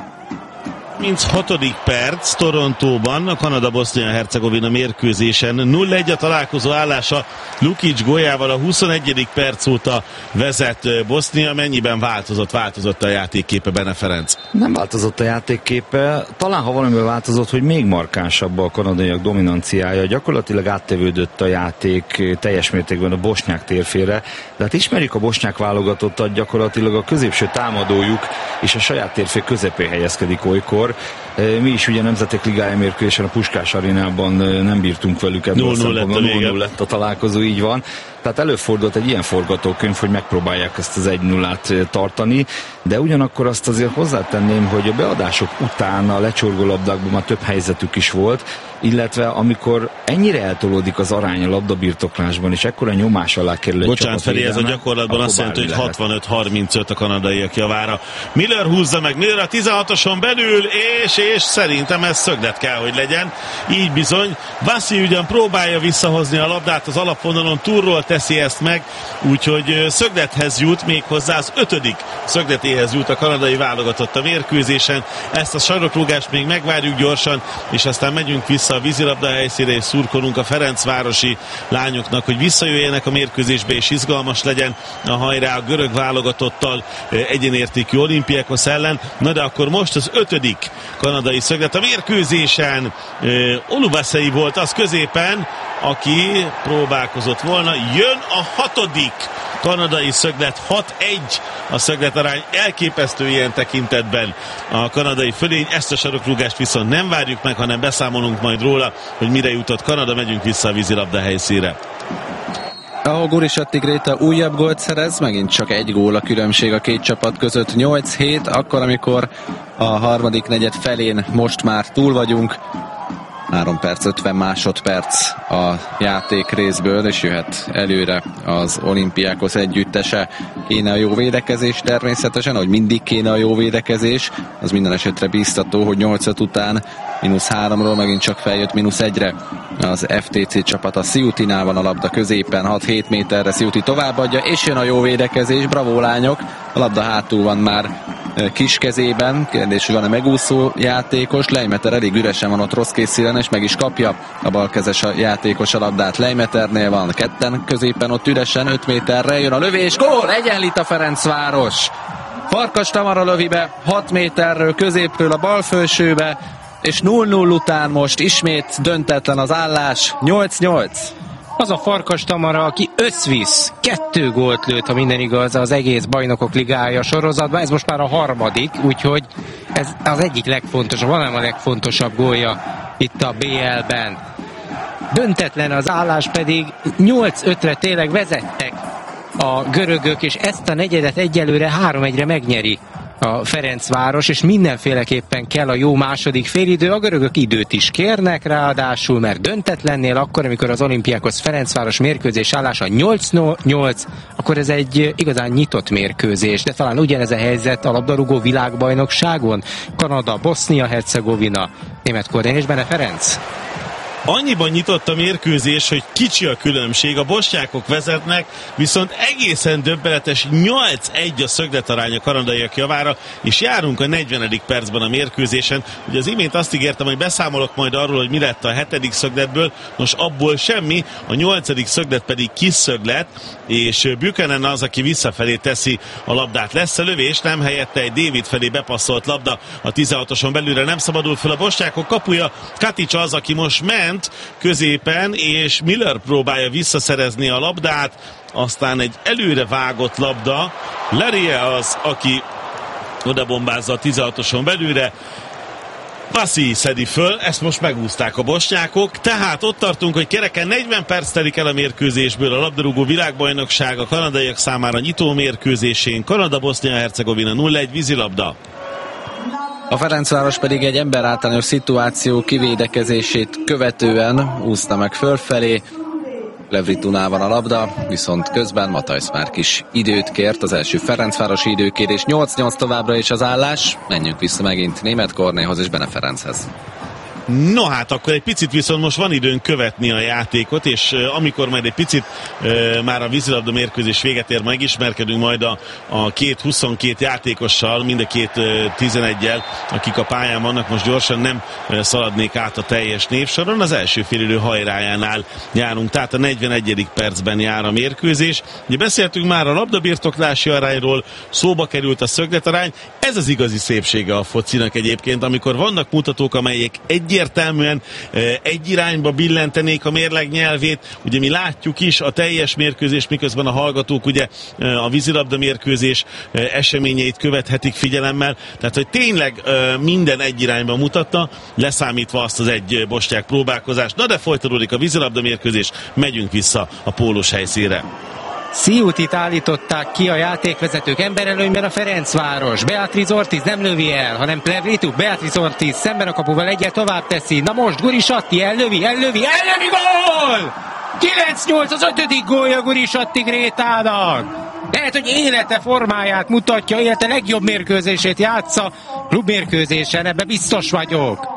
36. perc Torontóban, a Kanada-Bosznia-Hercegovina mérkőzésen 0-1 a találkozó állása. Lukic góljával a 21. perc óta vezet Bosznia. Mennyiben változott a játékképe, Bene Ferenc? Nem változott a játékképe. Talán ha valamivel változott, hogy még markánsabb a kanadaiak dominanciája. Gyakorlatilag áttevődött a játék teljes mértékben a bosnyák térfére. De hát ismerjük a bosnyák válogatottat, gyakorlatilag a középső támadójuk és a saját térfé közepén helyezkedik olykor. Mi is ugye Nemzetek Ligája mérkőzésen a Puskás Arénában nem bírtunk velük, ebből 0-0 lett a találkozó, így van. Tehát előfordult egy ilyen forgatókönyv, hogy megpróbálják ezt az 1-0-át tartani, de ugyanakkor azt azért hozzátenném, hogy a beadások után a lecsorgó labdákban már több helyzetük is volt, illetve amikor ennyire eltolódik az arány a labdabirtoklásban, és ekkora nyomás alá kerül egy Bocsánat, Feri, ez a gyakorlatban azt jelenti, hogy 65-35 a kanadaiak javára. Miller húzza meg, Miller a 16-oson belül, és szerintem ez szöglet kell, hogy legyen. Így bizony, Vassi ugyan próbálja visszahozni a labdát az alapvonalon, túlról teszi ezt meg, úgyhogy szöglethez jut, méghozzá az 5. szögletéhez jut a kanadai válogatott a mérkőzésen. Ezt a sarokrúgást még megvárjuk gyorsan, és aztán megyünk vissza a vízilabda helyszínre, és szurkolunk a ferencvárosi lányoknak, hogy visszajöjjenek a mérkőzésbe, és izgalmas legyen a hajrá a görög válogatottal egyenértékű Olympiakos ellen. Na de akkor most az 5. kanadai szöglet a mérkőzésen. Olubaszei volt az középen, aki próbálkozott volna. Jön a 6. kanadai szöglet, 6-1 a szögletarány, elképesztő ilyen tekintetben a kanadai fölény. Ezt a sarokrúgást viszont nem várjuk meg, hanem beszámolunk majd róla, hogy mire jutott Kanada. Megyünk vissza a vízilabda helyszínre. Ahol Gurisatti Gréta újabb gólt szerez, megint csak 1 gól a különbség a két csapat között, 8-7, akkor amikor a harmadik negyed felén most már túl vagyunk. 3 perc 50 másodperc a játék részből, és jöhet előre az Olympiakos együttese. Kéne a jó védekezés természetesen, ahogy mindig kéne a jó védekezés. Az minden esetre bíztató, hogy 8-5 után -3-ról megint csak feljött -1-re az FTC csapat. A Sziutinál van a labda középen, 6-7 méterre Sziuti továbbadja, és jön a jó védekezés, bravo lányok. A labda hátul van már Kis kezében, kérdés, hogy van-e megúszó játékos. Lejmeter elég üresen van ott rossz készílen, és meg is kapja a balkezes a játékos a labdát. Lejmeternél van ketten középen ott üresen, 5 méterre jön a lövés, gól, egyenlít a Ferencváros. Farkas Tamara lövi be 6 méterről középről a bal felsőbe, és 0-0 után most ismét döntetlen az állás, 8-8. Az a Farkas Tamara, aki összvisz 2 gólt lőtt, ha minden igaz, az egész Bajnokok Ligája sorozatban. Ez most már a 3., úgyhogy ez az egyik legfontosabb, hanem a legfontosabb gólja itt a BL-ben. Döntetlen az állás, pedig 8-5-re tényleg vezettek a görögök, és ezt a negyedet egyelőre 3-1-re megnyeri a Ferencváros, és mindenféleképpen kell a jó második félidő. A görögök időt is kérnek ráadásul, mert döntetlennél akkor, amikor az Olimpiákos Ferencváros mérkőzés állása 8-8, akkor ez egy igazán nyitott mérkőzés, de talán ugyanez a helyzet a labdarúgó világbajnokságon. Kanada, Bosznia-Hercegovina, Németkornél és Bene Ferenc. Annyiban nyitott a mérkőzés, hogy kicsi a különbség, a bosnyákok vezetnek, viszont egészen döbbenetes 8-1 a szögletarány a kanadaiak javára, és járunk a 40. percben a mérkőzésen. Ugye az imént azt ígértem, hogy beszámolok majd arról, hogy mi lett a 7. szögletből, nos abból semmi, a 8. szöglet pedig kis szöglet, és Buchanan az, aki visszafelé teszi a labdát. Lesz a lövés, nem, helyette egy David felé bepasszolt labda a 16-oson belülre, nem szabadul fel a bosnyákok kapuja. Katic az, aki most ment középen, és Miller próbálja visszaszerezni a labdát, aztán egy előre vágott labda. Lerie az, aki oda bombázza a 16-oson belülre. Pasi szedi föl, ezt most megúzták a bosnyákok, tehát ott tartunk, hogy kereken 40 perc telik el a mérkőzésből. A labdarúgó világbajnokság a kanadaiak számára nyitó mérkőzésén. Kanada, Bosznia-Hercegovina 0-1 vízilabda. A Ferencváros pedig egy emberáltalános szituáció kivédekezését követően úszta meg fölfelé. Levritunál van a labda, viszont közben Matajsz már kis időt kért, az első Ferencvárosi időkérés. 8-8 továbbra is az állás. Menjünk vissza megint Németkornéhoz és Bene Ferenchez. No hát, akkor egy picit viszont most van időnk követni a játékot, és amikor majd egy picit már a vízilabda mérkőzés véget ér, megismerkedünk majd a két 22 játékossal, mind a két 11-jel, akik a pályán vannak. Most gyorsan nem szaladnék át a teljes névsoron. Az első félidő hajrájánál járunk, tehát a 41. percben jár a mérkőzés. Ugye beszéltünk már a labdabirtoklási arányról, szóba került a szögletarány. Ez az igazi szépsége a focinak egyébként, amikor vannak mutatók, amelyek egyértelműen egy irányba billentenék a mérleg nyelvét. Ugye mi látjuk is a teljes mérkőzés, miközben a hallgatók ugye a vízilabda mérkőzés eseményeit követhetik figyelemmel. Tehát, hogy tényleg minden egy irányba mutatta, leszámítva azt az egy bosnyák próbálkozást. Na de folytatódik a vízilabda mérkőzés, megyünk vissza a pólós helyszínre. Sziutit állították ki a játékvezetők, emberelőnyben a Ferencváros. Beatriz Ortiz nem lövi el, hanem Plevrituk. Beatriz Ortiz szemben a kapuval egyet tovább teszi. Na most Gurisatti ellövi, gól! 9-8 az 5. gólja Gurisatti Grétának. Lehet, hogy élete formáját mutatja, élete legjobb mérkőzését játsza klubmérkőzésen, ebben biztos vagyok.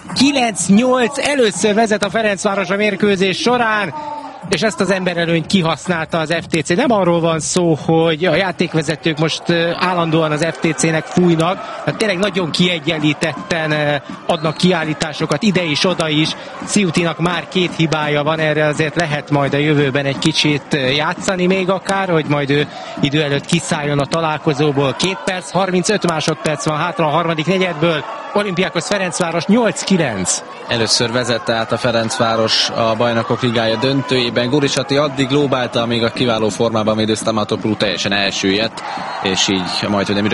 9-8 először vezet a Ferencváros a mérkőzés során, és ezt az emberelőnyt kihasználta az FTC. Nem arról van szó, hogy a játékvezetők most állandóan az FTC-nek fújnak, hát tényleg nagyon kiegyenlítetten adnak kiállításokat ide is, oda is. Sziutinak már 2 hibája van, erre azért lehet majd a jövőben egy kicsit játszani még akár, hogy majd ő idő előtt kiszálljon a találkozóból. 2 perc, 35 másodperc van hátra a harmadik negyedből. Olimpiákos Ferencváros 8-9. Először vezette át a Ferencváros a Bajnokok Ligája döntőjében. Gurisatti addig lóbálta, amíg a kiváló formában védő Stamatopoulou teljesen elsüllyedt, és így majd, hogy nem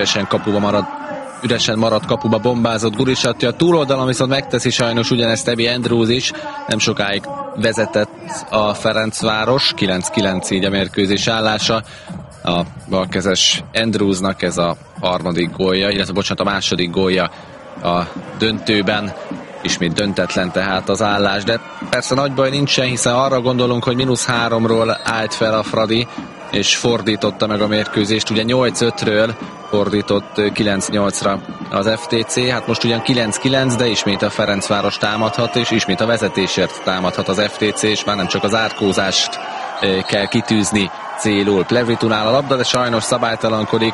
üresen maradt kapuba bombázott Gurisatti. A túloldalon viszont megteszi sajnos ugyanezt Ebi Andrews is. Nem sokáig vezetett a Ferencváros, 9-9 így a mérkőzés állása. A balkezes Andrewsnak ez a harmadik gólja, illetve a második gólja a döntőben. Ismét döntetlen tehát az állás, de persze nagy baj nincsen, hiszen arra gondolunk, hogy -3-ról állt fel a Fradi, és fordította meg a mérkőzést. Ugye 8-5-ről fordított 9-8-ra az FTC, hát most ugyan 9-9, de ismét a Ferencváros támadhat, és ismét a vezetésért támadhat az FTC, és már nem csak az átkózást kell kitűzni célul. Plevritunál a labda, de sajnos szabálytalankodik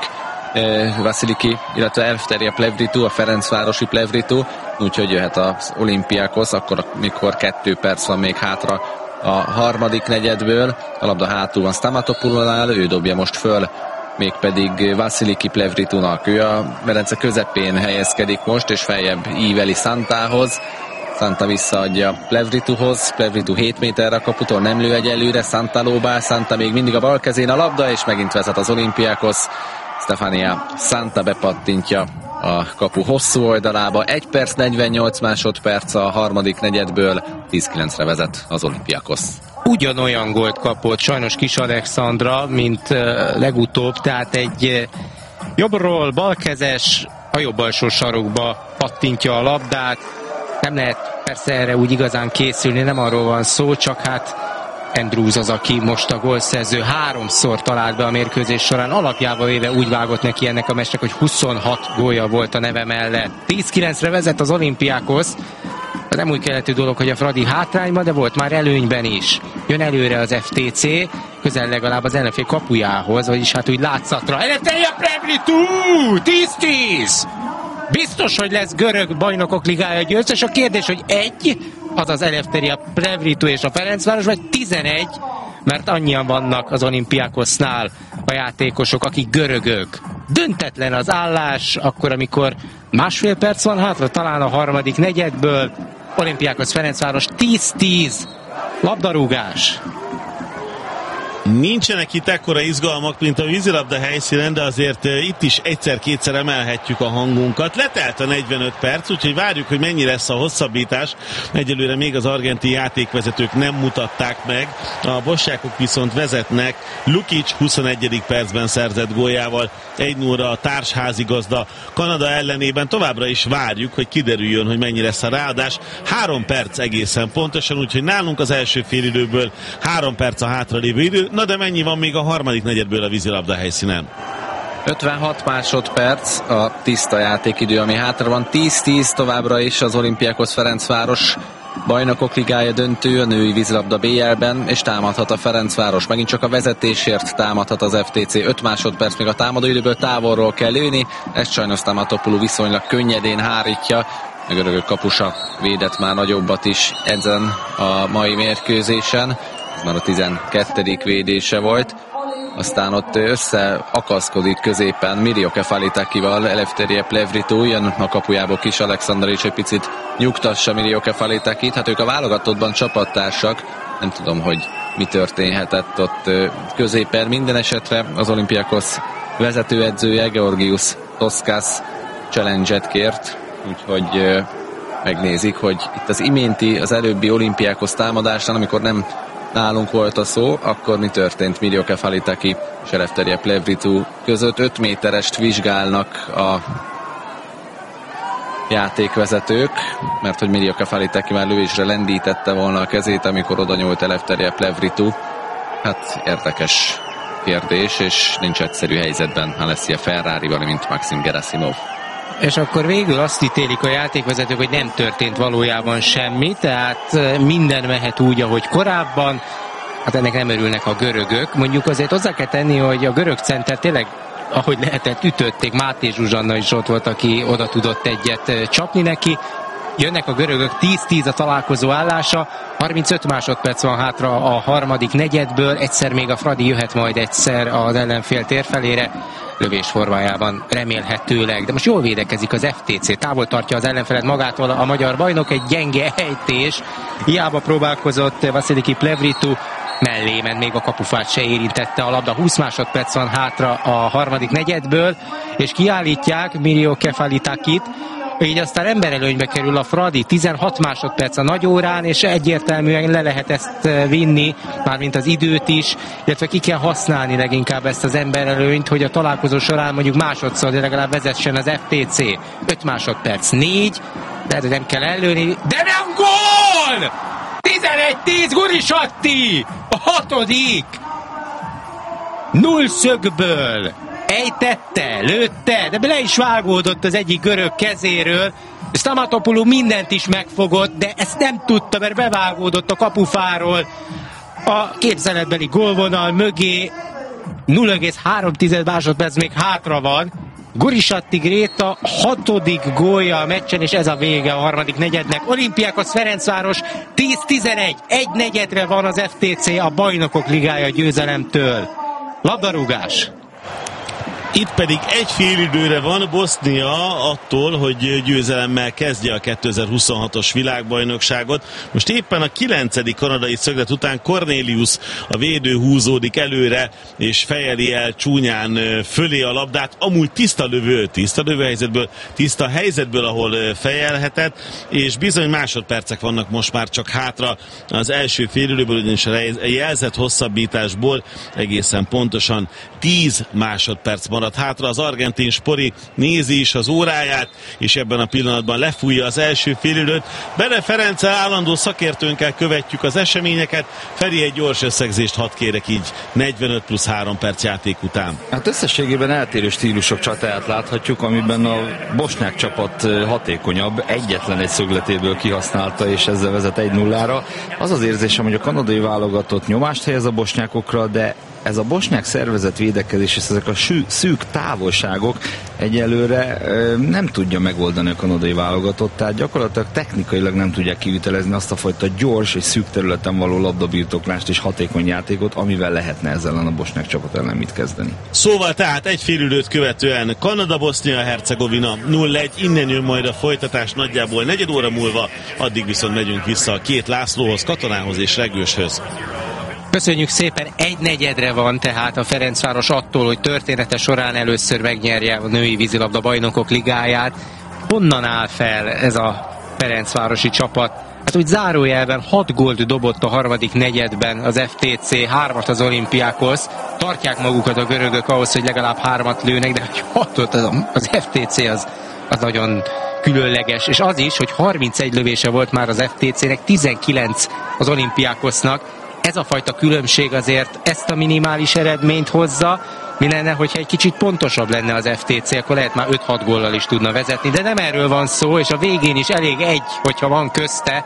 Vasiliki, illetve Eleftheria Plevritou, a Ferencvárosi Plevritou, úgyhogy jöhet az Olympiakos, akkor mikor 2 perc van még hátra a harmadik negyedből. A labda hátul van Stamatopoulosnál, ő dobja most föl, mégpedig Vasiliki Plevritounak. Ő a medence közepén helyezkedik most, és feljebb íveli Santához. Santa visszaadja Plevritouhoz, Plevritou 7 méterre a kaputól, nem lő egyelőre, Santa lóbál, Santa még mindig a bal kezén a labda, és megint vezet az Olympiakos. Stefania Santa bepattintja a kapu hosszú oldalába. 1 perc 48 másodperc a harmadik negyedből, 10-9-re vezet az Olympiakos. Ugyanolyan gólt kapott sajnos Kis Alexandra, mint legutóbb, tehát egy jobbról balkezes, a jobb alsó sarokba pattintja a labdát. Nem lehet persze erre úgy igazán készülni, nem arról van szó, csak hát Andrews az, aki most a gólszerző, 3-szor talált be a mérkőzés során, alapjába véve úgy vágott neki ennek a meccsnek, hogy 26 gólja volt a neve mellett. 10-9-re vezet az Olympiakos. Nem úgy kelletű dolog, hogy a Fradi hátrányban, de volt már előnyben is. Jön előre az FTC, közel legalább az ellenfél kapujához, vagyis hát úgy látszatra. Eleftheria Plevritou! 10-10! Biztos, hogy lesz görög bajnokok ligája győztes. A kérdés, hogy 1, azaz Eleftheria Plevritou és a Ferencváros, vagy 11, mert annyian vannak az Olympiakosnál a játékosok, akik görögök. Döntetlen az állás, akkor, amikor másfél perc van hátra, talán a harmadik negyedből. Olympiakos Ferencváros 10-10, labdarúgás. Nincsenek itt ekkora izgalmak, mint a vízilabda helyszínen, de azért itt is egyszer-kétszer emelhetjük a hangunkat. Letelt a 45 perc, úgyhogy várjuk, hogy mennyi lesz a hosszabbítás. Egyelőre még az argentin játékvezetők nem mutatták meg. A bosnyákok viszont vezetnek. Lukic 21. percben szerzett góljával 1-0-ra a társházigazda Kanada ellenében. Továbbra is várjuk, hogy kiderüljön, hogy mennyi lesz a ráadás. 3 perc egészen pontosan, úgyhogy nálunk az első félidőből 3 perc a hátralévő idő. Na de mennyi van még a harmadik negyedből a vízilabda helyszínen? 56 másodperc a tiszta játékidő, ami hátra van. 10-10 továbbra is az Olympiakos Ferencváros bajnokok ligája döntő, a női vízilabda BL-ben, és támadhat a Ferencváros. Megint csak a vezetésért támadhat az FTC. 5 másodperc még a támadóidőből, távolról kell lőni. Ezt sajnos Stamatopoulou viszonylag könnyedén hárítja. A görögök kapusa védett már nagyobbat is ezen a mai mérkőzésen. Ez már a 12. védése volt. Aztán ott összeakaszkodik középen Mirjo Kefalitakival Eleftheria Plevritou, jön a kapujából Kis Alexander is, egy picit nyugtassa Mirjo Kefalitakit. Hát ők a válogatottban csapattársak, nem tudom, hogy mi történhetett ott középen. Minden esetre az Olympiakos vezetőedzője Georgios Toskas challenge-et kért, úgyhogy megnézik, hogy itt az iménti, az előbbi Olympiakos támadásnál, amikor nem nálunk volt a szó, akkor mi történt Mirjo Kefalitaki és Eleftheria Plevritou között. 5 méterest vizsgálnak a játékvezetők, mert hogy Mirjo Kefalitaki már lövésre lendítette volna a kezét, amikor oda nyúlt Eleftheria Plevritou. Hát érdekes kérdés, és nincs egyszerű helyzetben Alessia Ferrarival, mint Maxim Gerasimov. És akkor végül azt ítélik a játékvezetők, hogy nem történt valójában semmi, tehát minden mehet úgy, ahogy korábban. Hát ennek nem örülnek a görögök. Mondjuk azért hozzá kell tenni, hogy a görög center tényleg, ahogy lehetett, ütötték. Máté Zsuzsanna is ott volt, aki oda tudott egyet csapni neki. Jönnek a görögök, 10-10 a találkozó állása, 35 másodperc van hátra a harmadik negyedből, egyszer még a Fradi jöhet majd egyszer az ellenfél térfelére, lövés formájában remélhetőleg, de most jól védekezik az FTC, távol tartja az ellenfelet magától a magyar bajnok, egy gyenge ejtés, hiába próbálkozott Vasiliki Plevritou, mellé ment, még a kapufát se érintette a labda. 20 másodperc van hátra a harmadik negyedből, és kiállítják Mirjo Kefalitakit, így aztán emberelőnybe kerül a Fradi, 16 másodperc a nagy órán, és egyértelműen le lehet ezt vinni, mármint az időt is, illetve ki kell használni leginkább ezt az emberelőnyt, hogy a találkozó során mondjuk másodszor, de legalább vezessen az FTC. 5 másodperc, 4, de nem kell ellőni, de nem gól! 11-10, Gurisatti! A 6. Nullszögből ejtette, lőtte, de bele is vágódott az egyik görög kezéről. Stamatopoulou mindent is megfogott, de ezt nem tudta, mert bevágódott a kapufáról a képzeletbeli gólvonal mögé. 0,3 másodperc még hátra van. Gurisatti Gréta 6. gólja a meccsen, és ez a vége a harmadik negyednek. Olimpiákos Ferencváros 10-11, egy negyedre van az FTC a Bajnokok Ligája győzelemtől. Labdarúgás. Itt pedig egy félidőre van Bosznia attól, hogy győzelemmel kezdje a 2026-os világbajnokságot. Most éppen a 9. kanadai szöglet után Cornelius, a védő húzódik előre, és fejeli el csúnyán fölé a labdát. Amúgy tiszta lövőhelyzetből, tiszta helyzetből, ahol fejelhetett, és bizony másodpercek vannak most már csak hátra az első félidőből, ugyanis a jelzett hosszabbításból egészen pontosan 10 másodperc maradt hátra. Az argentin Spori nézi is az óráját, és ebben a pillanatban lefújja az első félidőt. Bene Ferenccel, állandó szakértőnkkel követjük az eseményeket. Feri, egy gyors összegzést hadd kérek így 45 plusz 3 perc játék után. Hát összességében eltérő stílusok csatáját láthatjuk, amiben a bosnyák csapat hatékonyabb, egyetlen egy szögletéből kihasználta, és ezzel vezet 1-0-ra. Az az érzésem, hogy a kanadai válogatott nyomást helyez a bosnyákokra, de ez a bosnyák szervezett védekezés és ezek a szűk távolságok egyelőre nem tudja megoldani a kanadai válogatott, tehát gyakorlatilag technikailag nem tudják kivitelezni azt a fajta gyors és szűk területen való labdabirtoklást és hatékony játékot, amivel lehetne ezzel ellen a bosnyák csapat ellen mit kezdeni. Szóval tehát egy félidőt követően Kanada-Bosznia-Hercegovina 0-1, innen jön majd a folytatás nagyjából negyed óra múlva, addig viszont megyünk vissza a két Lászlóhoz, Katonához és Regőshöz. Köszönjük szépen, egy negyedre van tehát a Ferencváros attól, hogy története során először megnyerje a női vízilabda bajnokok ligáját. Honnan áll fel ez a ferencvárosi csapat? Hát úgy zárójelben 6 gólt dobott a harmadik negyedben az FTC, 3-at az Olimpiákos. Tartják magukat a görögök ahhoz, hogy legalább 3-at lőnek, de 6-ot az FTC az nagyon különleges. És az is, hogy 31 lövése volt már az FTC-nek, 19 az Olimpiákosnak. Ez a fajta különbség azért ezt a minimális eredményt hozza. Mi lenne, hogyha egy kicsit pontosabb lenne az FTC, akkor lehet már 5-6 góllal is tudna vezetni, de nem erről van szó, és a végén is elég egy, hogyha van közte.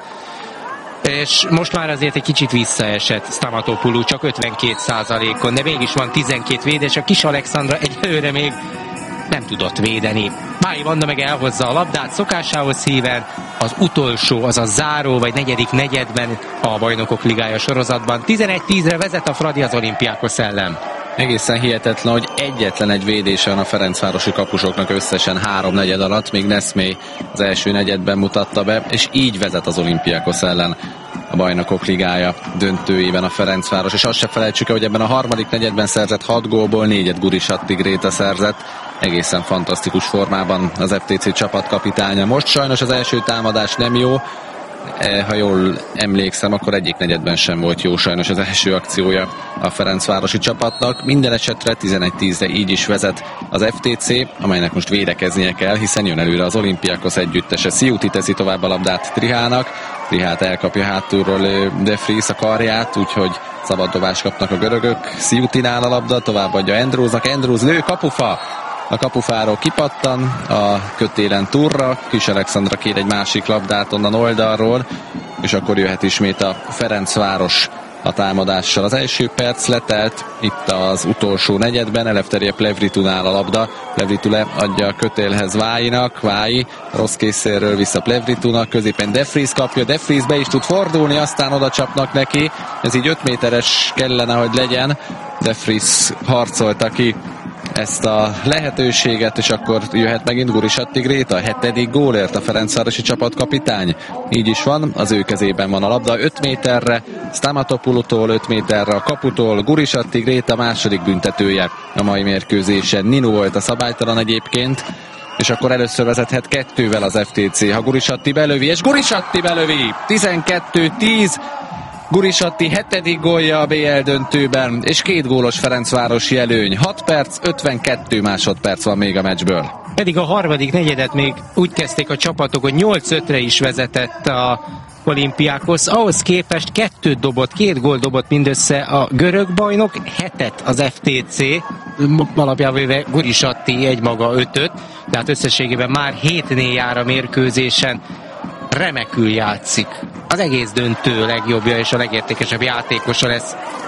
És most már azért egy kicsit visszaesett Stamatopoulou, csak 52%-on, de mégis van 12 védés, a kis Alexandra egyelőre még nem tudott védeni. Mári Vanda meg elhozza a labdát szokásához híven, az utolsó, az a záró vagy negyedik negyedben a Bajnokok Ligája sorozatban. 11-10-re vezet a Fradi az Olimpiákos ellen. Egészen hihetetlen, hogy egyetlen egy védése van a ferencvárosi kapusoknak összesen 3 negyed alatt, még Neszmé az első negyedben mutatta be, és így vezet az Olimpiákos ellen a Bajnokok Ligája döntőjében a Ferencváros, és azt se felejtsük el, hogy ebben a harmadik negyedben szerzett 6 gólból 4-et Gurisatti Gréta szerzett, egészen fantasztikus formában az FTC csapatkapitánya. Most sajnos az első támadás nem jó, ha jól emlékszem, akkor egyik negyedben sem volt jó sajnos az első akciója a ferencvárosi csapatnak. Minden esetre 11-10-re így is vezet az FTC, amelynek most védekeznie kell, hiszen jön előre az Olimpiákos együttese. Sziuti teszi tovább a labdát Trihának, Trihát elkapja hátulról De Vries a karját, úgyhogy szabaddobást kapnak a görögök. Sziutinál a labda, továbbadja Andrewsnak, Andrews lő, kapufa! A kapufáról kipattan, a kötélen turra, Kis Alexandra kér egy másik labdát onnan oldalról, és akkor jöhet ismét a Ferencváros a támadással. Az első perc letelt itt az utolsó negyedben, Eleftherié Plevritunál a labda, Plevritu leadja a kötélhez Váinak, Vái rossz készérről vissza Plevritúnak, középen De Vries kapja, De Vries be is tud fordulni, aztán oda csapnak neki, ez így 5 méteres kellene, hogy legyen, De Vries harcolta ki ezt a lehetőséget, és akkor jöhet megint Gurisatti Gréta, 7. gólért a ferencvárosi csapatkapitány. Így is van, az ő kezében van a labda 5 méterre, Stamatopoulou-tól 5 méterre, a kaputól Gurisatti Gréta második büntetője a mai mérkőzésen. Ninu volt a szabálytalan egyébként, és akkor először vezethet 2-vel az FTC, ha Gurisatti belövi, és Gurisatti belövi, 12-10, Gurisatti 7. gólja a BL döntőben, és 2 gólos ferencvárosi előny. 6 perc, 52 másodperc van még a meccsből. Pedig a harmadik negyedet még úgy kezdték a csapatok, hogy 8-5-re is vezetett a Olimpiákos. Ahhoz képest 2 gólt dobott mindössze a görög bajnok, 7-et az FTC, alapjában véve Gurisatti egymaga 5-öt, tehát összességében már 7-nél jár a mérkőzésen. Remekül játszik. Az egész döntő legjobbja és a legértékesebb játékosa lesz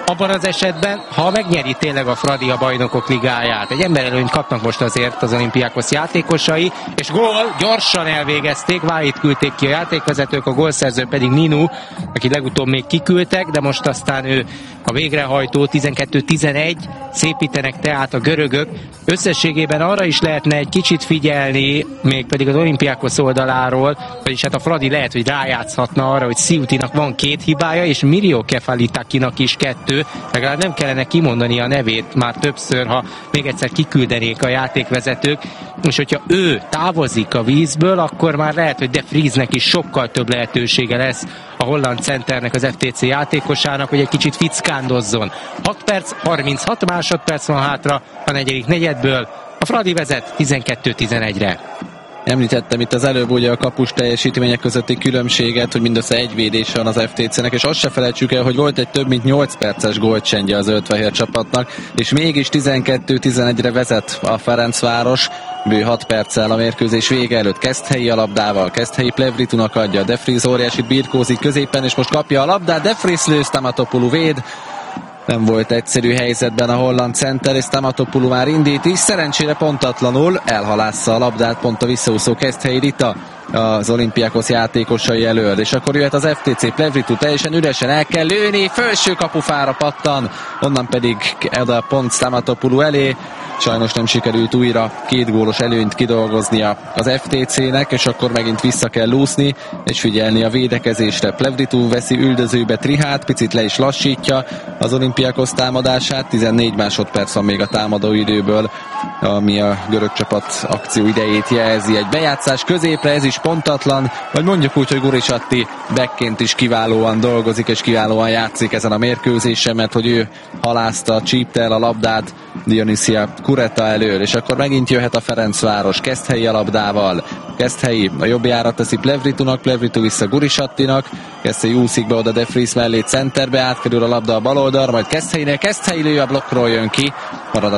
abban az esetben, ha megnyeri tényleg a Fradi a Bajnokok Ligáját. Egy emberelőnyt kapnak most azért az Olympiakos játékosai, és gól, gyorsan elvégezték, Váit küldték ki a játékvezetők, a gólszerző pedig Ninu, aki legutóbb még kiküldtek, de most aztán ő a végrehajtó. 12-11, szépítenek tehát a görögök. Összességében arra is lehetne egy kicsit figyelni, mégpedig az Olympiakos oldaláról, vagyis hát a Fradi lehet, hogy rájátszhatna arra, hogy Sziutinak van 2 hibája, és Mirio Kefalitakinak is 2, legalább nem kellene kimondani a nevét már többször, ha még egyszer kiküldenék a játékvezetők, és hogyha ő távozik a vízből, akkor már lehet, hogy De Vriesnek is sokkal több lehetősége lesz a holland centernek, az FTC játékosának, hogy egy kicsit fickándozzon. 6 perc, 36 másodperc van hátra a negyedik negyedből. A Fradi vezet 12-11-re. Említettem itt az előbb ugye a kapus teljesítmények közötti különbséget, hogy mindössze egy védése van az FTC-nek, és azt se felejtsük el, hogy volt egy több mint 8 perces gólcsendje az zöld-fehér csapatnak, és mégis 12-11-re vezet a Ferencváros, bő 6 perccel a mérkőzés vége előtt. Keszthelyi a labdával, Keszthelyi Plevritunnak adja, De Vries óriásit birkózik középen, és most kapja a labdát, De Vries lő, Stamatopoulou véd. Nem volt egyszerű helyzetben a holland center, és Stamatopoulou már indít is, szerencsére pontatlanul elhalásza a labdát pont a visszaúszó Keszthelyi Rita az Olympiakos játékosai elől, és akkor jöhet az FTC. Plevritu teljesen üresen, el kell lőni, felső kapufára pattan, onnan pedig oda pont Stamatopoulou elé. Sajnos nem sikerült újra 2 gólos előnyt kidolgoznia az FTC-nek, és akkor megint vissza kell lúszni, és figyelni a védekezésre. Plevritu veszi üldözőbe Trihát, picit le is lassítja az Olympiakos támadását, 14 másodperc van még a támadóidőből, ami a görög csapat akció idejét jelzi. Egy bejátszás középre, ez is pontatlan, vagy mondjuk úgy, hogy Gurisatti backként is kiválóan dolgozik, és kiválóan játszik ezen a mérkőzésen, mert hogy ő halázta, csípte el a labdát Dionisia Kureta elől, és akkor megint jöhet a Ferencváros. Keszthelyi a labdával, Keszthelyi a jobbjára teszi Plevritunak, Plevritu vissza Gurisattinak, Keszthelyi úszik be oda De Vries mellé centerbe, átkerül a labda a bal oldalra, majd Keszthelyinél, Keszthelyi lő, a blokkról jön ki, marad a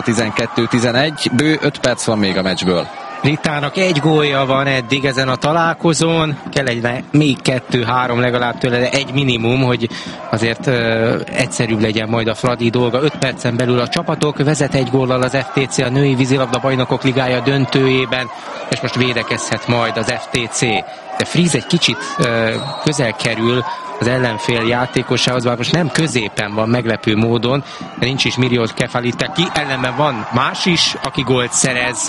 12-11, bő 5 perc van még a meccsből. Ritának 1 gólja van eddig ezen a találkozón, kell egy még 2-3 legalább tőle, de 1 minimum, hogy azért egyszerűbb legyen majd a Fradi dolga. 5 percen belül a csapatok, vezet 1 góllal az FTC a női vízilabda bajnokok ligája döntőjében, és most védekezhet majd az FTC. De Vries egy kicsit közel kerül az ellenfél játékosához, bár most nem középen van meglepő módon, de nincs is Mirio Kefalitaki, ellenben van más is, aki gólt szerez.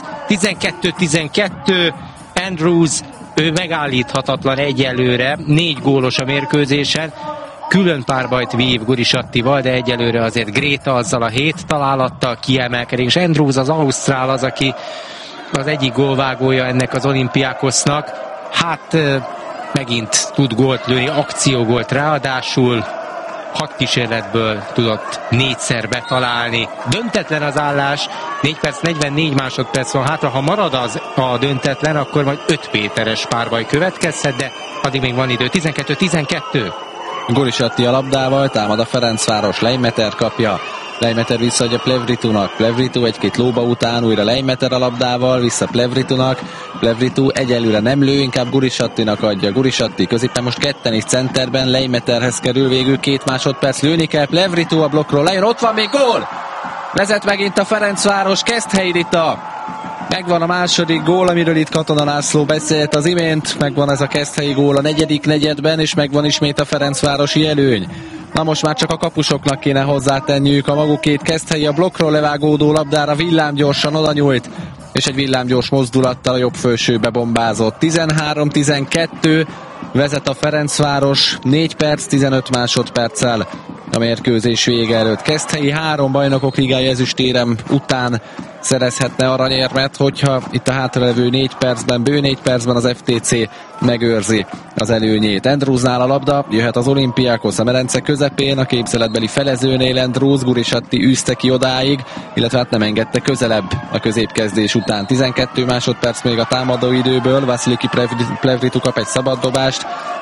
12-12, Andrews, ő megállíthatatlan egyelőre, 4 gólos a mérkőzésen, külön párbajt vív Gurisattival, de egyelőre azért Gréta azzal a 7 találattal kiemelkedik, és Andrews az ausztrál az, aki az egyik gólvágója ennek az Olympiakosnak. Hát megint tud gólt lőni, akciógólt ráadásul, 6 kísérletből tudott 4-szer betalálni. Döntetlen az állás, 4 perc 44 másodperc van hátra, ha marad az a döntetlen, akkor majd 5 méteres párbaj következhet, de addig még van idő. 12-12. Gurisatti a labdával, támad a Ferencváros, Leimeter kapja, Leimeter visszaadja Plevritunak, Plevritu egy-két lóba után, újra Leimeter a labdával, vissza Plevritunak, Plevritu egyelőre nem lő, inkább Gurisattinak adja, Gurisatti középen most ketten is centerben, Leimeterhez kerül végül 2 másodperc, lőni kell, Plevritu a blokkról lejön, ott van még gól! Vezet megint a Ferencváros, Keszthelyi Rita, megvan a második gól, amiről itt Katona László beszélt az imént, megvan ez a Keszthelyi gól a negyedik negyedben, és megvan ismét a ferencvárosi előny. Na most már csak a kapusoknak kéne hozzátenniük a magukét. Keszthelyi a blokkról levágódó labdára villámgyorsan oda nyújt, és egy villámgyors mozdulattal a jobb felsőbe bombázott. 13-12, vezet a Ferencváros 4 perc 15 másodperccel a mérkőzés vége előtt. Keszthelyi 3 bajnokok ligája ezüstérem után szerezhetne aranyérmet, hogyha itt a hátralevő 4 percben, bő 4 percben az FTC megőrzi az előnyét. Andrewsnál a labda, jöhet az Olympiakos a medence közepén, a képzeletbeli felezőnél Andrews, Gurisatti űzte ki odáig, illetve hát nem engedte közelebb a középkezdés után. 12 másodperc még a támadó időből, Vasiliki Plevritu kap egy szabaddobást,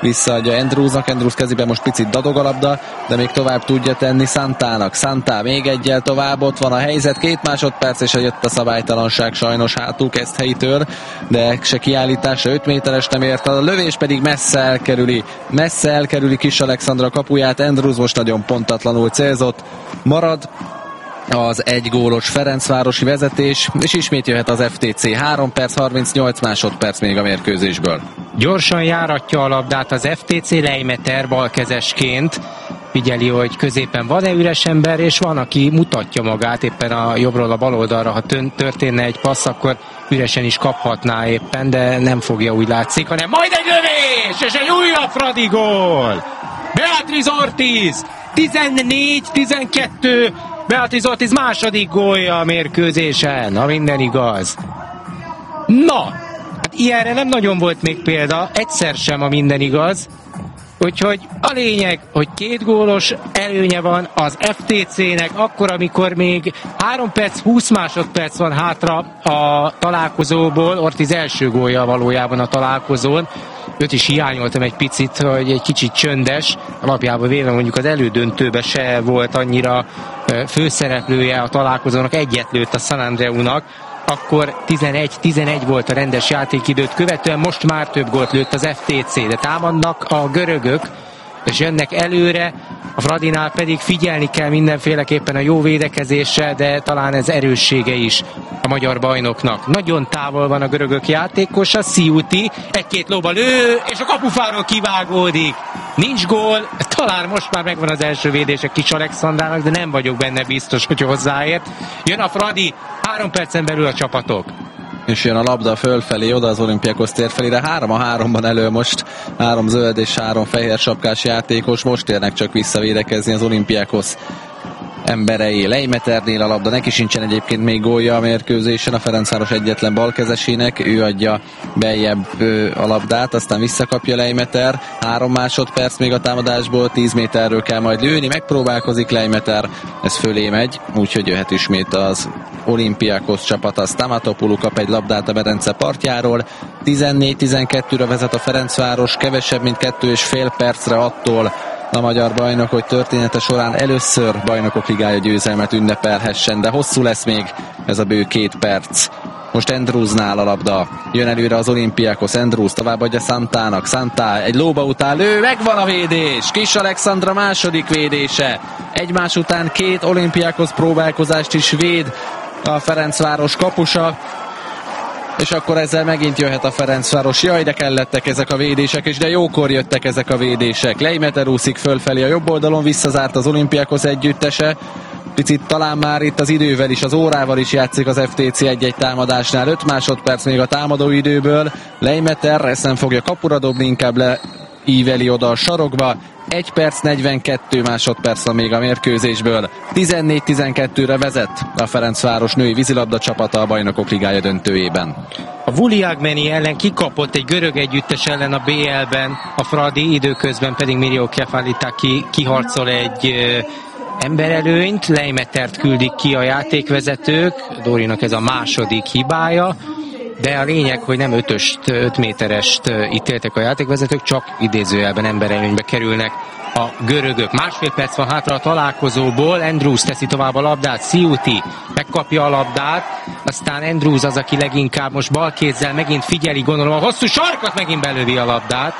visszaadja Andrewsnak, Andrews kezében most picit dadog a labda, de még tovább tudja tenni Santának. Santá még egyel tovább, ott van a helyzet, 2 másodperc, és jött a szabálytalanság sajnos hátul Keszthelytől, de se kiállítása 5 méteres nem ért, a lövés pedig messze elkerüli Kis Alexandra kapuját, Andrews most nagyon pontatlanul célzott, marad az 1 gólos Ferencvárosi vezetés, és ismét jöhet az FTC. 3 perc, 38 másodperc még a mérkőzésből. Gyorsan járatja a labdát az FTC, Leimeter balkezesként. Figyeli, hogy középen van-e üres ember, és van, aki mutatja magát éppen a jobbról a bal oldalra. Ha történne egy passz, akkor üresen is kaphatná éppen, de nem fogja, úgy látszik, hanem majd egy lövés, és egy újabb Fradi gól! Beatriz Ortiz! 14-12, Beatriz Ortiz második gólja a mérkőzésen, ha minden igaz. Na, hát ilyenre nem nagyon volt még példa, egyszer sem, a minden igaz. Úgyhogy a lényeg, hogy 2 gólos előnye van az FTC-nek, akkor, amikor még 3 perc, 20 másodperc van hátra a találkozóból, Ortiz első gólja valójában a találkozón. Őt is hiányoltam egy picit, hogy egy kicsit csöndes, alapjában véve mondjuk az elődöntőben se volt annyira főszereplője a találkozónak, egyet lőtt a San Andreunak, akkor 11-11 volt a rendes játékidőt követően, most már több gólt lőtt az FTC, de támadnak a görögök, és jönnek előre, a Fradinál pedig figyelni kell mindenféleképpen a jó védekezésre, de talán ez erőssége is a magyar bajnoknak. Nagyon távol van a görögök játékosa, Sziuti, 1-2 lóba lő, és a kapufáról kivágódik. Nincs gól, talán most már megvan az első védése Kis Alexandrának, de nem vagyok benne biztos, hogy hozzáért. Jön a Fradi, 3 percen belül a csapatok. És jön a labda fölfelé, oda az Olimpiakos tér felére, 3-3-ban elő most, 3 zöld és 3 fehér sapkás játékos, most érnek csak visszavédekezni az Olimpiakos emberei. Leimeternél a labda, neki sincsen egyébként még gólja a mérkőzésen, a Ferencváros egyetlen balkezesének, ő adja beljebb a labdát, aztán visszakapja Leimeter, 3 másodperc még a támadásból, 10 méterről kell majd lőni, megpróbálkozik Leimeter, ez fölé megy, úgyhogy jöhet ismét az Olimpiakos csapata. Stamatopoulou kap egy labdát a medence partjáról, 14-12-re vezet a Ferencváros, kevesebb mint 2,5 percre attól a magyar bajnok, hogy története során először Bajnokok Ligája győzelmet ünnepelhessen, de hosszú lesz még ez a bő 2 perc. Most Andrewsnál a labda, jön előre az Olimpiakos, Andrews továbbadja Santának, Santá egy lóba után lő, megvan a védés, Kis Alexandra második védése, egymás után 2 Olimpiakos próbálkozást is véd a Ferencváros kapusa, és akkor ezzel megint jöhet a Ferencváros. Jaj, de kellettek ezek a védések, és de jókor jöttek ezek a védések. Leimeter úszik fölfelé a jobb oldalon, visszazárt az Olimpiakos együttese. Picit talán már itt az idővel is, az órával is játszik az FTC egy-egy támadásnál. 5 másodperc még a támadó időből. Leimeter ezt nem fogja kapura dobni, inkább leíveli oda a sarokba. 1 perc 42 másodperc még a mérkőzésből. 14-12-re vezet a Ferencváros női vízilabda csapata a Bajnokok Ligája döntőjében. A Vuliagmeni ellen kikapott egy görög együttes ellen a BL-ben, a Fradi, időközben pedig Mirjo Kefalita kiharcol egy emberelőnyt, Leimetert küldik ki a játékvezetők, Dórinak ez a második hibája, de a lényeg, hogy nem 5 méterest ítéltek a játékvezetők, csak idézőjelben emberelőnybe kerülnek a görögök. 1,5 perc van hátra a találkozóból, Andrews teszi tovább a labdát, Sziuti megkapja a labdát, aztán Andrews az, aki leginkább most balkézzel megint figyeli, gondolom a hosszú sarkot, megint belövi a labdát.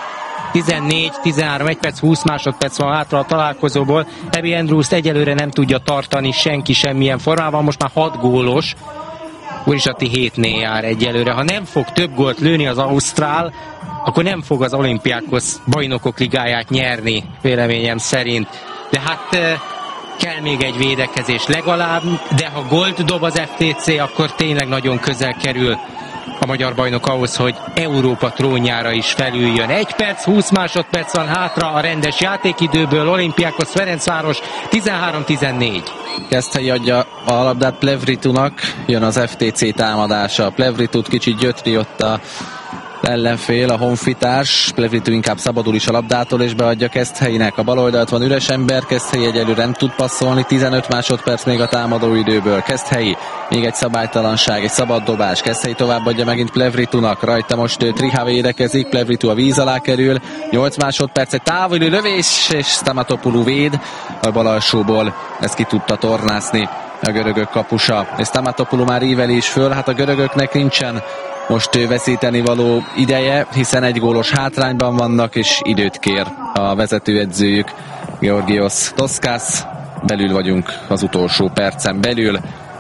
14-13, 1 perc 20 másodperc van hátra a találkozóból, Ebi Andrews egyelőre nem tudja tartani senki semmilyen formában, most már 6 gólos, úgyis Atti 7-nél jár egyelőre. Ha nem fog több gólt lőni az ausztrál, akkor nem fog az Olimpiakos Bajnokok Ligáját nyerni, véleményem szerint. De hát kell még egy védekezés legalább, de ha gólt dob az FTC, akkor tényleg nagyon közel kerül a magyar bajnok ahhoz, hogy Európa trónjára is felüljön. 1 perc, 20 másodperc van hátra a rendes játékidőből, Olimpiakos Ferencváros 13-14. Keszthelyi adja a labdát Plevritunak, jön az FTC támadása. Plevritut kicsit gyötri ott a ellenfél, a honfitárs. Plevritu inkább szabadul is a labdától, és beadja Keszthelyinek. A bal oldalt van üres ember, Keszthelyi egyelőre nem tud passzolni, 15 másodperc még a támadó időből. Keszthelyi Még egy szabálytalanság, egy szabad dobás. Keszthely továbbadja megint Plevritu-nak. Rajta most Triha védekezik. Plevritu a víz alá kerül. 8 másodperc, egy távoli lövés, és Stamatopoulou véd. A bal alsóból ezt ki tudta tornászni a görögök kapusa. És Stamatopoulou már íveli is föl. Hát a görögöknek nincsen most veszíteni való ideje, hiszen egy gólos hátrányban vannak, és időt kér a vezetőedzőjük, Georgios Toskas. Belül vagyunk az utolsó percen belül.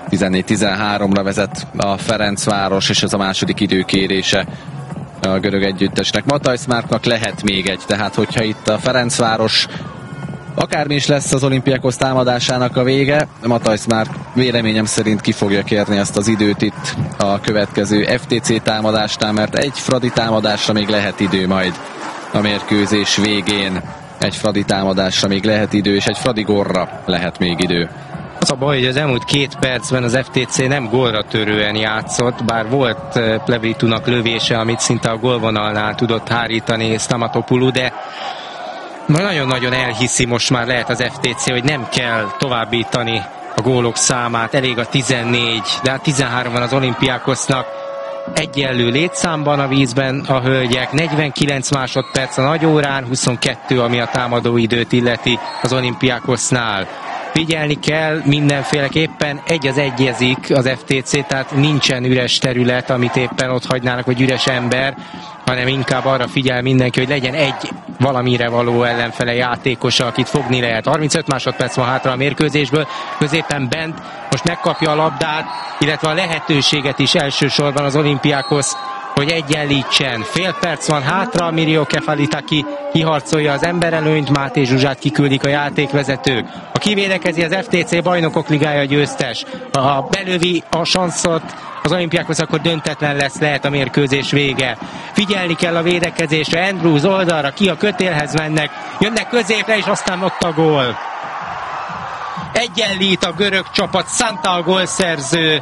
14-13-ra vezet a Ferencváros, és ez a második időkérése a görög együttesnek. Matthijs-Márknak lehet még egy, tehát hogyha itt a Ferencváros akármi is lesz az Olympiakos támadásának a vége, Matthijs-Márk véleményem szerint ki fogja kérni ezt az időt itt a következő FTC támadásnál, mert egy Fradi támadásra még lehet idő majd a mérkőzés végén. Egy Fradi támadásra még lehet idő, és egy Fradi gólra lehet még idő. Az a baj, hogy az elmúlt 2 percben az FTC nem gólra törően játszott, bár volt Plevritu-nak lövése, amit szinte a gólvonalnál tudott hárítani Stamatopoulou, de nagyon-nagyon elhiszi most már lehet az FTC, hogy nem kell továbbítani a gólok számát, elég a 14, de hát 13 van az Olympiakosnak. Egyenlő létszámban a vízben a hölgyek, 49 másodperc a nagy órán, 22, ami a támadóidőt illeti az Olympiakosnál. Figyelni kell mindenféleképpen, egyezik az FTC, tehát nincsen üres terület, amit éppen ott hagynának, vagy üres ember, hanem inkább arra figyel mindenki, hogy legyen egy valamire való ellenfele játékosa, akit fogni lehet. 35 másodperc van hátra a mérkőzésből, középen bent, most megkapja a labdát, illetve a lehetőséget is elsősorban az Olympiakos, hogy egyenlítsen. Fél perc van hátra, Mirio Kefalitaki kiharcolja az emberelőnyt, Máté Zsuzsát kiküldik a játékvezetők. A kivédekezi az FTC Bajnokok Ligája győztes. Ha belövi a sanszot az Olympiakos, akkor döntetlen lesz, lehet a mérkőzés vége. Figyelni kell a védekezésre, Andrews oldalra, ki a kötélhez mennek, jönnek középre, és aztán ott a gól. Egyenlít a görög csapat, Santa a gólszerző.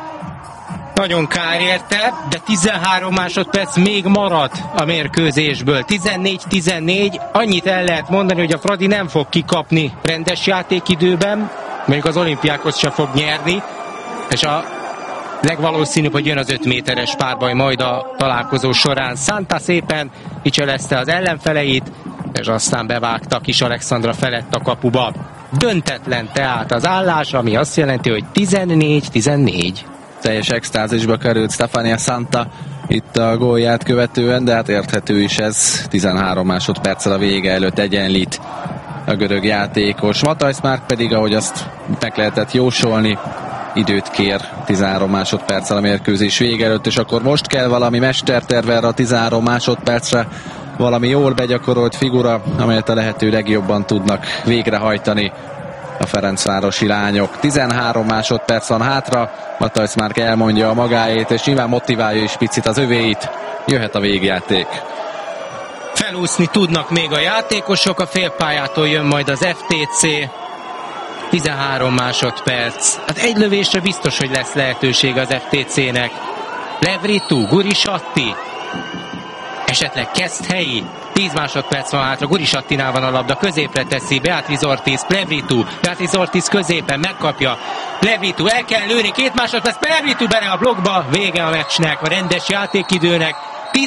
Nagyon kár érte, de 13 másodperc még marad a mérkőzésből. 14-14, annyit el lehet mondani, hogy a Fradi nem fog kikapni rendes játékidőben, mondjuk az Olympiakos se fog nyerni, és a legvalószínűbb, hogy jön az 5 méteres párbaj majd a találkozó során. Santa szépen kicselezte az ellenfeleit, és aztán bevágta Kis Alexandra felett a kapuba. Döntetlen tehát az állás, ami azt jelenti, hogy 14-14. Teljes extázisba került Stefania Santa itt a gólját követően, de hát érthető is ez. 13 másodperccel a vége előtt egyenlít a görög játékos. Matthijs-Márk pedig, ahogy azt meg lehetett jósolni, időt kér 13 másodperccel a mérkőzés vége előtt, és akkor most kell valami mesterterv erre a 13 másodpercre, valami jól begyakorolt figura, amelyet a lehető legjobban tudnak végrehajtani a ferencvárosi lányok. 13 másodperc van hátra, Matthijs-Márk elmondja a magáét, és nyilván motiválja is picit az övéit. Jöhet a végjáték. Felúszni tudnak még a játékosok, a félpályától jön majd az FTC. 13 másodperc. Hát egy lövésre biztos, hogy lesz lehetőség az FTC-nek. Plevritu, Gurisatti, esetleg Keszthelyi. 10 másodperc van hátra, Gurisattinál van a labda, középre teszi, Beatrice Ortiz, Plevritu, Beatrice Ortiz középen megkapja, Plevritu, el kell lőni, 2 másodperc, Plevritu bele a blokkba, vége a meccsnek, a rendes játékidőnek,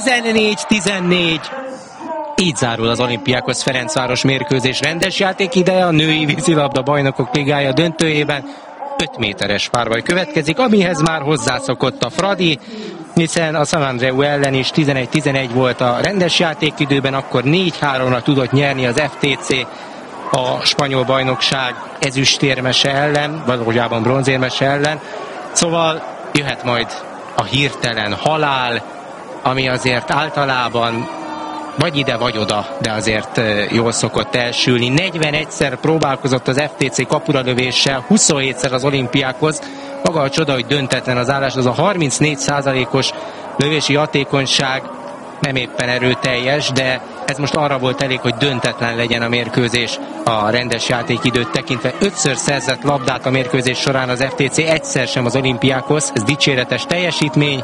14-14. Így zárul az Olympiakos Ferencváros mérkőzés rendes játékideje, a női vízilabda Bajnokok Ligája döntőjében 5 méteres párbaj következik, amihez már hozzászokott a Fradi, hiszen a San Andreu ellen is 11-11 volt a rendes játékidőben, akkor 4-3-ra tudott nyerni az FTC a spanyol bajnokság ezüstérmese ellen, valójában bronzérmese ellen. Szóval jöhet majd a hirtelen halál, ami azért általában vagy ide, vagy oda, de azért jól szokott elsülni. 41-szer próbálkozott az FTC kapuralövéssel, 27-szer az Olympiakos. Maga a csoda, hogy döntetlen az állás, az a 34%-os lövési hatékonyság nem éppen erőteljes, de ez most arra volt elég, hogy döntetlen legyen a mérkőzés a rendes játékidőt tekintve. 5-ször szerzett labdát a mérkőzés során az FTC, egyszer sem az Olympiakos, ez dicséretes teljesítmény,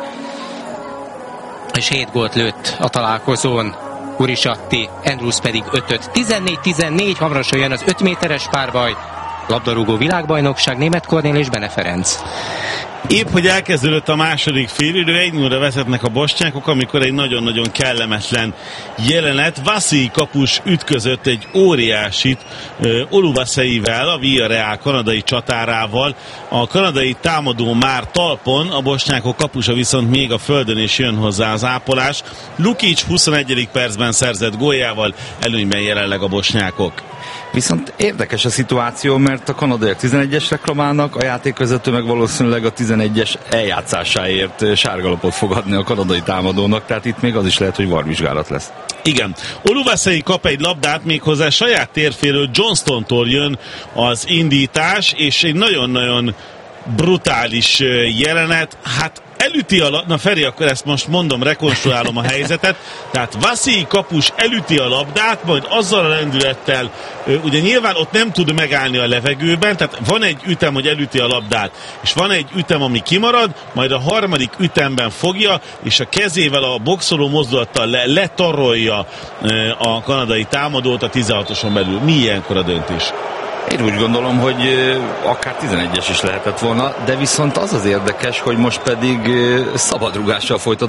és 7 gólt lőtt a találkozón. Gurisatti, Andrews pedig 5-öt. 14-14, hamarosan jön az 5 méteres párbaj, labdarúgó világbajnokság, Németh Kornél és Bene Ferenc. Épp, hogy elkezdődött a második félidő, 1-0-ra vezetnek a bosnyákok, amikor egy nagyon-nagyon kellemetlen jelenet. Vasilij kapus ütközött egy óriásit Oluvaszeivel, a Villarreal kanadai csatárával. A kanadai támadó már talpon, a bosnyákok kapusa viszont még a földön, és jön hozzá az ápolás. Lukic 21. percben szerzett góljával előnyben jelenleg a bosnyákok. Viszont érdekes a szituáció, mert a kanadaiak 11-es reklamálnak, a játékvezető meg valószínűleg a 11-es eljátszásáért sárgalapot fog adni a kanadai támadónak, tehát itt még az is lehet, hogy VAR-vizsgálat lesz. Igen. Oluvaszei kap egy labdát, méghozzá saját térféről Johnstontól jön az indítás, és egy nagyon-nagyon brutális jelenet. Hát elüti na Feri, akkor ezt most mondom, rekonstruálom a helyzetet. Tehát Vasilij kapus elüti a labdát, majd azzal a lendülettel, ugye nyilván ott nem tud megállni a levegőben, tehát van egy ütem, hogy elüti a labdát, és van egy ütem, ami kimarad, majd a harmadik ütemben fogja, és a kezével a boxoló mozdulattal letarolja a kanadai támadót a 16-oson belül. Mi ilyenkor a döntés? Én úgy gondolom, hogy akár 11-es is lehetett volna, de viszont az az érdekes, hogy most pedig szabadrugással folytat